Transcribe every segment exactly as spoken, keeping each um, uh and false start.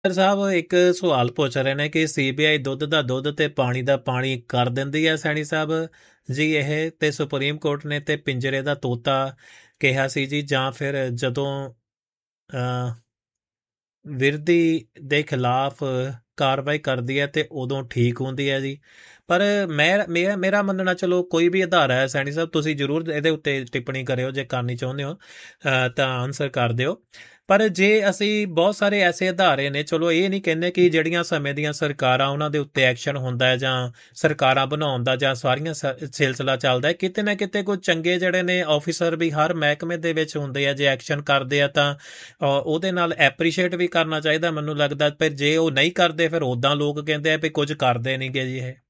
Sir ਸਾਹਿਬ ਇੱਕ ਸਵਾਲ ਪੁੱਛ ਰਹੇ ਨੇ ਕਿ ਸੀਬੀਆਈ ਦੁੱਧ ਦਾ ਦੁੱਧ ਤੇ ਪਾਣੀ ਦਾ ਪਾਣੀ ਕਰ ਦਿੰਦੀ ਹੈ ਸੈਣੀ ਸਾਹਿਬ ਜੀ ਇਹ ਤੇ ਸੁਪਰੀਮ ਕੋਰਟ ਨੇ ਤੇ ਪਿੰਜਰੇ ਦਾ ਤੋਤਾ ਕਿਹਾ ਸੀ ਜੀ, ਜਾਂ ਫਿਰ ਜਦੋਂ ਅਹ, ਵਿਰੋਧੀ ਦੇ ਖਿਲਾਫ ਕਾਰਵਾਈ ਕਰਦੀ ਹੈ ਤੇ ਉਦੋਂ ਠੀਕ ਹੁੰਦੀ ਹੈ ਜੀ। ਪਰ ਮੈਂ ਮੇਰਾ ਮੇਰਾ ਮੰਨਣਾ, ਚਲੋ ਕੋਈ ਵੀ ਆਧਾਰ ਹੈ ਸੈਣੀ ਸਾਹਿਬ, ਤੁਸੀਂ ਜ਼ਰੂਰ ਇਹਦੇ ਉੱਤੇ ਟਿੱਪਣੀ ਕਰਿਓ ਜੇ ਕਰਨੀ ਚਾਹੁੰਦੇ ਹੋ ਅਹ, ਤਾਂ ਆਨਸਰ ਕਰ ਦਿਓ। ਪਰ ਜੇ ਅਸੀਂ ਬਹੁਤ ਸਾਰੇ ਐਸੇ ਅਦਾਰੇ ਨੇ, ਚਲੋ ਇਹ ਨਹੀਂ ਕਹਿੰਦੇ ਕਿ ਜਿਹੜੀਆਂ ਸਮੇਂ ਦੀਆਂ ਸਰਕਾਰਾਂ ਉਹਨਾਂ ਦੇ ਉੱਤੇ ਐਕਸ਼ਨ ਹੁੰਦਾ ਹੈ ਜਾਂ ਸਰਕਾਰਾਂ ਬਣਾਉਣ ਦਾ ਜਾਂ ਸਾਰੀਆਂ ਸ- ਸਿਲਸਿਲਾ ਚੱਲਦਾ ਹੈ, ਕਿਤੇ ਨਾ ਕਿਤੇ ਕੋਈ ਚੰਗੇ ਜਿਹੜੇ ਨੇ ਆਫੀਸਰ ਵੀ ਹਰ ਮਹਿਕਮੇ ਦੇ ਵਿੱਚ ਹੁੰਦੇ ਆ। ਜੇ ਐਕਸ਼ਨ ਕਰਦੇ ਆ ਤਾਂ ਅ, ਉਹਦੇ ਨਾਲ ਐਪਰੀਸ਼ੀਏਟ ਵੀ ਕਰਨਾ ਚਾਹੀਦਾ ਮੈਨੂੰ ਲੱਗਦਾ। ਪਰ ਜੇ ਉਹ ਨਹੀਂ ਕਰਦੇ ਫਿਰ ਉਦਾਂ ਲੋਕ ਕਹਿੰਦੇ ਆ ਵੀ ਕੁਝ ਕਰਦੇ ਨਹੀਂਗੇ ਜੀ ਇਹ।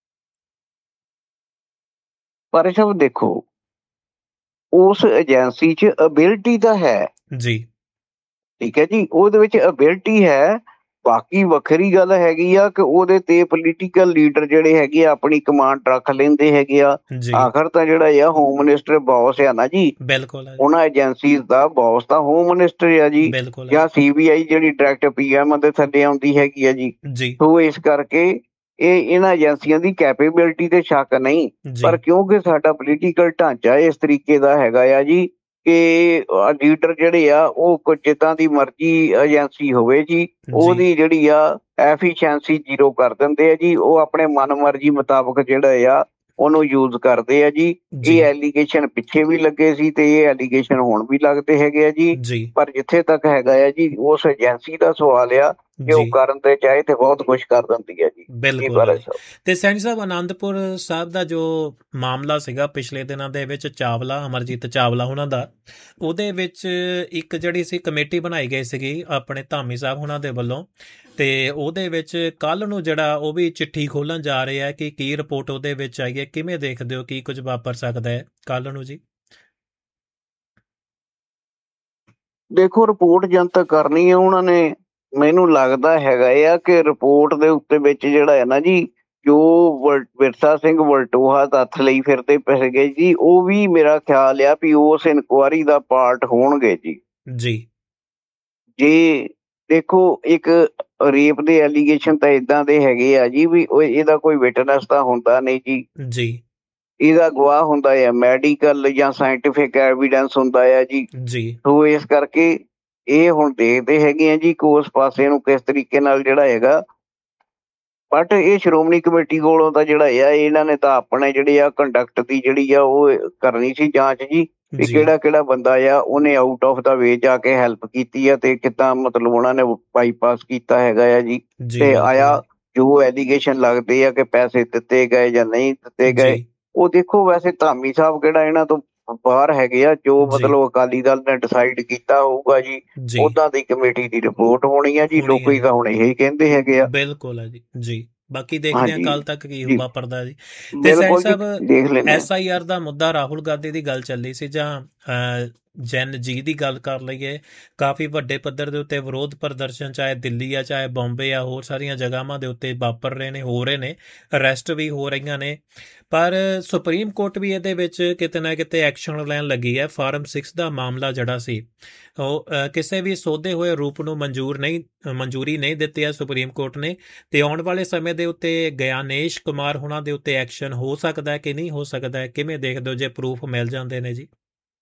ਪਰ ਸਭ ਦੇਖੋ, ਉਸ ਏਜੰਸੀ 'ਚ ਅਬਿਲਿਟੀ ਤਾਂ ਹੈ, ਜੀ ਠੀਕ ਹੈ ਜੀ, ਉਹਦੇ ਵਿੱਚ ਅਬਿਲਿਟੀ ਹੈ। ਬਾਕੀ ਵੱਖਰੀ ਗੱਲ ਹੈਗੀ ਆ ਕਿ ਉਹਦੇ ਤੇ ਪੋਲੀਟੀਕਲ ਲੀਡਰ ਜਿਹੜੇ ਹੈਗੇ ਆ ਆਪਣੀ ਕਮਾਂਡ ਰੱਖ ਲੈਂਦੇ ਹੈਗੇ ਆ। ਜੀ ਆਖਰ ਤਾਂ ਜਿਹੜਾ ਆ ਹੋਮ ਮਿਨਿਸਟਰ ਬੌਸ ਆ ਨਾ ਜੀ, ਬਿਲਕੁਲ ਹੈ ਜੀ, ਉਹਨਾਂ ਏਜੰਸੀਜ਼ ਦਾ ਬੌਸ ਤਾਂ ਹੋਮ ਮਿਨਿਸਟਰ ਆ ਜੀ, ਬਿਲਕੁਲ ਹੈ ਜਾਂ ਜੀ, ਸੀਬੀਆਈ ਜਿਹੜੀ ਡਾਇਰੈਕਟ ਪੀਐਮ ਦੇ ਥੱਲੇ ਆਉਂਦੀ ਹੈਗੀ ਆ ਜੀ। ਜੀ ਸੋ ਇਸ ਕਰਕੇ ਇਹ ਇਹਨਾਂ ਏਜੰਸੀਆਂ ਦੀ ਕੈਪੇਬਿਲਿਟੀ ਤੇ ਸ਼ੱਕ ਨਹੀਂ, ਜੀ ਪਰ ਕਿਉਂਕਿ ਸਾਡਾ ਪੋਲੀਟੀਕਲ ਢਾਂਚਾ ਇਸ ਤਰੀਕੇ ਦਾ ਹੈਗਾ ਆ ਜੀ ਕਿ ਲੀਡਰ ਜਿਹੜੇ ਆ ਉਹ ਕੁਝ ਜਿੱਦਾਂ ਦੀ ਮਰਜ਼ੀ ਏਜੰਸੀ ਹੋਵੇ ਜੀ, ਜੀ ਉਹਦੀ ਜਿਹੜੀ ਆ ਐਫੀਸ਼ੀਐਂਸੀ ਜ਼ੀਰੋ ਕਰ ਦਿੰਦੇ ਆ ਜੀ। ਉਹ ਆਪਣੇ ਮਨ ਮਰਜ਼ੀ ਮੁਤਾਬਕ ਜਿਹੜਾ ਆ ਉਹਨੂੰ ਯੂਜ਼ ਕਰਦੇ ਆ ਜੀ। ਜੀ ਇਹ ਐਲੀਗੇਸ਼ਨ ਪਿੱਛੇ ਵੀ ਲੱਗੇ ਸੀ ਤੇ ਇਹ ਐਲੀਗੇਸ਼ਨ ਹੁਣ ਵੀ ਲੱਗਦੇ ਹੈਗੇ ਆ ਜੀ। ਜੀ ਪਰ ਜਿੱਥੇ ਤੱਕ ਹੈਗਾ ਆ ਜੀ ਉਸ ਏਜੰਸੀ ਦਾ ਸਵਾਲ ਆ ਕਿ ਉਹ ਜੀ ਕਰਨ ਤੇ ਚਾਹੇ ਤੇ ਬਹੁਤ ਕੁਛ ਕਰ ਦਿੰਦੀ ਹੈ ਜੀ। ਜੀ ਬਿਲਕੁਲ ਹੈ ਬਾਰਾ ਜੀ। ਸਾਹਿਬ, ਤੇ ਸੈਣੀ ਸਾਹਿਬ, ਆਨੰਦਪੁਰ ਸਾਹਿਬ ਦਾ ਜੋ ਮਾਮਲਾ ਸੀਗਾ ਪਿਛਲੇ ਦਿਨਾਂ ਦੇ ਵਿੱਚ, ਚਾਵਲਾ ਅਮਰਜੀਤ ਚਾਵਲਾ ਉਹਨਾਂ ਦਾ, ਉਹਦੇ ਵਿੱਚ ਇੱਕ ਜਿਹੜੀ ਸੀ ਕਮੇਟੀ ਬਣਾਈ ਗਈ ਸੀਗੀ ਆਪਣੇ ਧਾਮੀ ਸਾਹਿਬ ਉਹਨਾਂ ਦੇ ਵੱਲੋਂ, ਤੇ ਉਹਦੇ ਵਿੱਚ ਕੱਲ ਨੂੰ ਜਿਹੜਾ ਉਹ ਵੀ ਚਿੱਠੀ ਖੋਲਣ ਜਾ ਰਹੇ ਆ ਕਿ ਕੀ ਰਿਪੋਰਟ ਉਹਦੇ ਵਿੱਚ ਆਈ ਹੈ, ਕਿਵੇਂ ਦੇਖਦੇ ਹੋ ਕੀ ਕੁਝ ਵਾਪਰ ਸਕਦਾ ਹੈ ਕੱਲ ਨੂੰ ਜੀ? ਦੇਖੋ ਰਿਪੋਰਟ ਜਨਤਕ ਕਰਨੀ ਹੈ ਉਹਨਾਂ ਨੇ। ਮੈਨੂੰ ਲੱਗਦਾ ਹੈਗਾ ਆ ਕਿ ਰਿਪੋਰਟ ਦੇ ਉੱਤੇ ਵਿੱਚ ਜਿਹੜਾ ਹੈ ਨਾ ਜੀ, ਜੋ ਵਲ ਵਿਰਸਾ ਸਿੰਘ ਵਲਟੋਹਾ ਤੱਥ ਲਈ ਫਿਰਦੇ ਪੈ ਗਏ ਜੀ, ਉਹ ਵੀ ਮੇਰਾ ਖਿਆਲ ਆ ਵੀ ਉਸ ਇਨਕੁਆਰੀ ਦਾ ਪਾਰਟ ਹੋਣਗੇ ਜੀ। ਜੀ ਜੇ ਦੇਖੋ, ਇੱਕ ਰੇਪ ਦੇ ਐਲੀਗੇਸ਼ਨ ਤਾਂ ਇਦਾਂ ਦੇ ਹੈਗੇ ਆ ਜੀ ਵੀ ਉਹ ਇਹਦਾ ਕੋਈ ਵਿਟਨੈਸ ਤਾਂ ਹੁੰਦਾ ਨਹੀਂ ਜੀ, ਜੀ ਇਹਦਾ ਗਵਾਹ ਹੁੰਦਾ ਆ, ਮੈਡੀਕਲ ਜਾਂ ਸਾਇੰਟੀਫਿਕ ਐਵੀਡੈਂਸ ਹੁੰਦਾ ਆ ਜੀ। ਜੀ ਸੋ ਇਸ ਕਰਕੇ ਇਹ ਹੁਣ ਦੇਖਦੇ ਹੈਗੇ ਆ ਜੀ ਕਿ ਉਸ ਪਾਸੇ ਨੂੰ ਕਿਸ ਤਰੀਕੇ ਨਾਲ ਜਿਹੜਾ ਹੈਗਾ। ਬਟ ਇਹ ਸ਼੍ਰੋਮਣੀ ਕਮੇਟੀ ਕੋਲੋਂ ਤਾਂ ਜਿਹੜਾ ਆ ਇਹਨਾਂ ਨੇ ਤਾਂ ਆਪਣੇ ਜਿਹੜੇ ਆ ਕੰਡਕਟ ਦੀ ਜਿਹੜੀ ਆ ਉਹ ਕਰਨੀ ਸੀ ਜਾਂਚ ਜੀ, ਵੀ ਜੀ ਕਿਹੜਾ ਕਿਹੜਾ ਬੰਦਾ ਆ ਉਹਨੇ ਆਊਟ ਆਫ ਦਾ ਵੇ ਜਾ ਕੇ ਹੈਲਪ ਕੀਤੀ ਆ ਤੇ ਕਿੱਦਾਂ ਮਤਲਬ ਉਹਨਾਂ ਨੇ ਬਾਈਪਾਸ ਕੀਤਾ ਹੈਗਾ ਆ ਜੀ। ਜੀ ਤੇ ਬਿਲਕੁਲ ਆਇਆ ਹੈ ਜੋ ਐਲੀਗੇਸ਼ਨ ਲੱਗਦੇ ਆ ਕਿ ਪੈਸੇ ਦਿੱਤੇ ਗਏ ਜਾਂ ਨਹੀਂ ਦਿੱਤੇ ਜੀ ਗਏ, ਉਹ ਦੇਖੋ ਵੈਸੇ ਧਾਮੀ ਸਾਹਿਬ ਕਿਹੜਾ ਇਹਨਾਂ ਤੋਂ ਬਾਹਰ ਹੈਗੇ ਆ। ਜੋ ਜੀ ਮਤਲਬ ਅਕਾਲੀ ਦਲ ਨੇ ਡਿਸਾਈਡ ਕੀਤਾ ਹੋਊਗਾ ਜੀ, ਜੀ ਓਦਾਂ ਦੀ ਕਮੇਟੀ ਦੀ ਰਿਪੋਰਟ ਹੋਣੀ ਆ ਜੀ। ਹੋਣੀ ਹੈ ਲੋਕੀ ਜੀ, ਤਾਂ ਹੁਣ ਇਹੀ ਕਹਿੰਦੇ ਹੈਗੇ ਆ। ਬਿਲਕੁਲ ਹੈ ਜੀ। ਜੀ ਬਾਕੀ ਦੇਖਦੇ ਹਾਂ ਹਾਂਜੀ ਕੱਲ ਤੱਕ ਕੀ ਜੀ, ਵਾਪਰਦਾ ਜੀ। ਤੇ ਸੈਣੀ ਬਿਲਕੁਲ ਜੀ, ਸਾਹਿਬ, ਦੇਖ ਲੈਂਦੇ ਹਾਂ। ਐਸ ਆਈ ਆਰ ਦਾ ਮੁੱਦਾ, ਰਾਹੁਲ ਗਾਂਧੀ ਦੀ ਗੱਲ ਚੱਲੀ ਸੀ ਜਾਂ ਅਹ, ਜੈਨ ਜੀ ਦੀ ਗੱਲ ਕਰ ਲਈਏ, ਕਾਫੀ ਵੱਡੇ ਪੱਧਰ ਦੇ ਉੱਤੇ ਵਿਰੋਧ ਪ੍ਰਦਰਸ਼ਨ ਚਾਹੇ ਦਿੱਲੀ ਆ ਚਾਹੇ ਬੰਬੇ ਆ ਹੋਰ ਸਾਰੀਆਂ ਜਗ੍ਹਾਵਾਂ ਦੇ ਉੱਤੇ ਵਾਪਰ ਰਹੇ ਨੇ, ਹੋ ਰਹੇ ਨੇ, ਅਰੈਸਟ ਵੀ ਹੋ ਰਹੀਆਂ ਨੇ। ਪਰ ਸੁਪਰੀਮ ਕੋਰਟ ਵੀ ਇਹਦੇ ਵਿੱਚ ਕਿਤੇ ਨਾ ਕਿਤੇ ਐਕਸ਼ਨ ਲੈਣ ਲੱਗੀ ਹੈ। ਫਾਰਮ ਸਿਕਸ ਦਾ ਮਾਮਲਾ ਜਿਹੜਾ ਸੀ ਉਹ ਅਹ, ਕਿਸੇ ਵੀ ਸੋਧੇ ਹੋਏ ਰੂਪ ਨੂੰ ਮਨਜ਼ੂਰ ਨਹੀਂ ਮਨਜ਼ੂਰੀ ਨਹੀਂ ਦਿੱਤੀ ਹੈ ਸੁਪਰੀਮ ਕੋਰਟ ਨੇ। ਤੇ ਆਉਣ ਵਾਲੇ ਸਮੇਂ ਦੇ ਉੱਤੇ ਗਿਆਨੇਸ਼ ਕੁਮਾਰ ਹੁਣਾਂ ਦੇ ਉੱਤੇ ਐਕਸ਼ਨ ਹੋ ਸਕਦਾ ਹੈ ਕਿ ਨਹੀਂ ਹੋ ਸਕਦਾ ਹੈ, ਕਿਵੇਂ ਦੇਖਦੇ ਹੋ ਜੇ ਪ੍ਰੂਫ ਮਿਲ ਜਾਂਦੇ ਨੇ ਜੀ?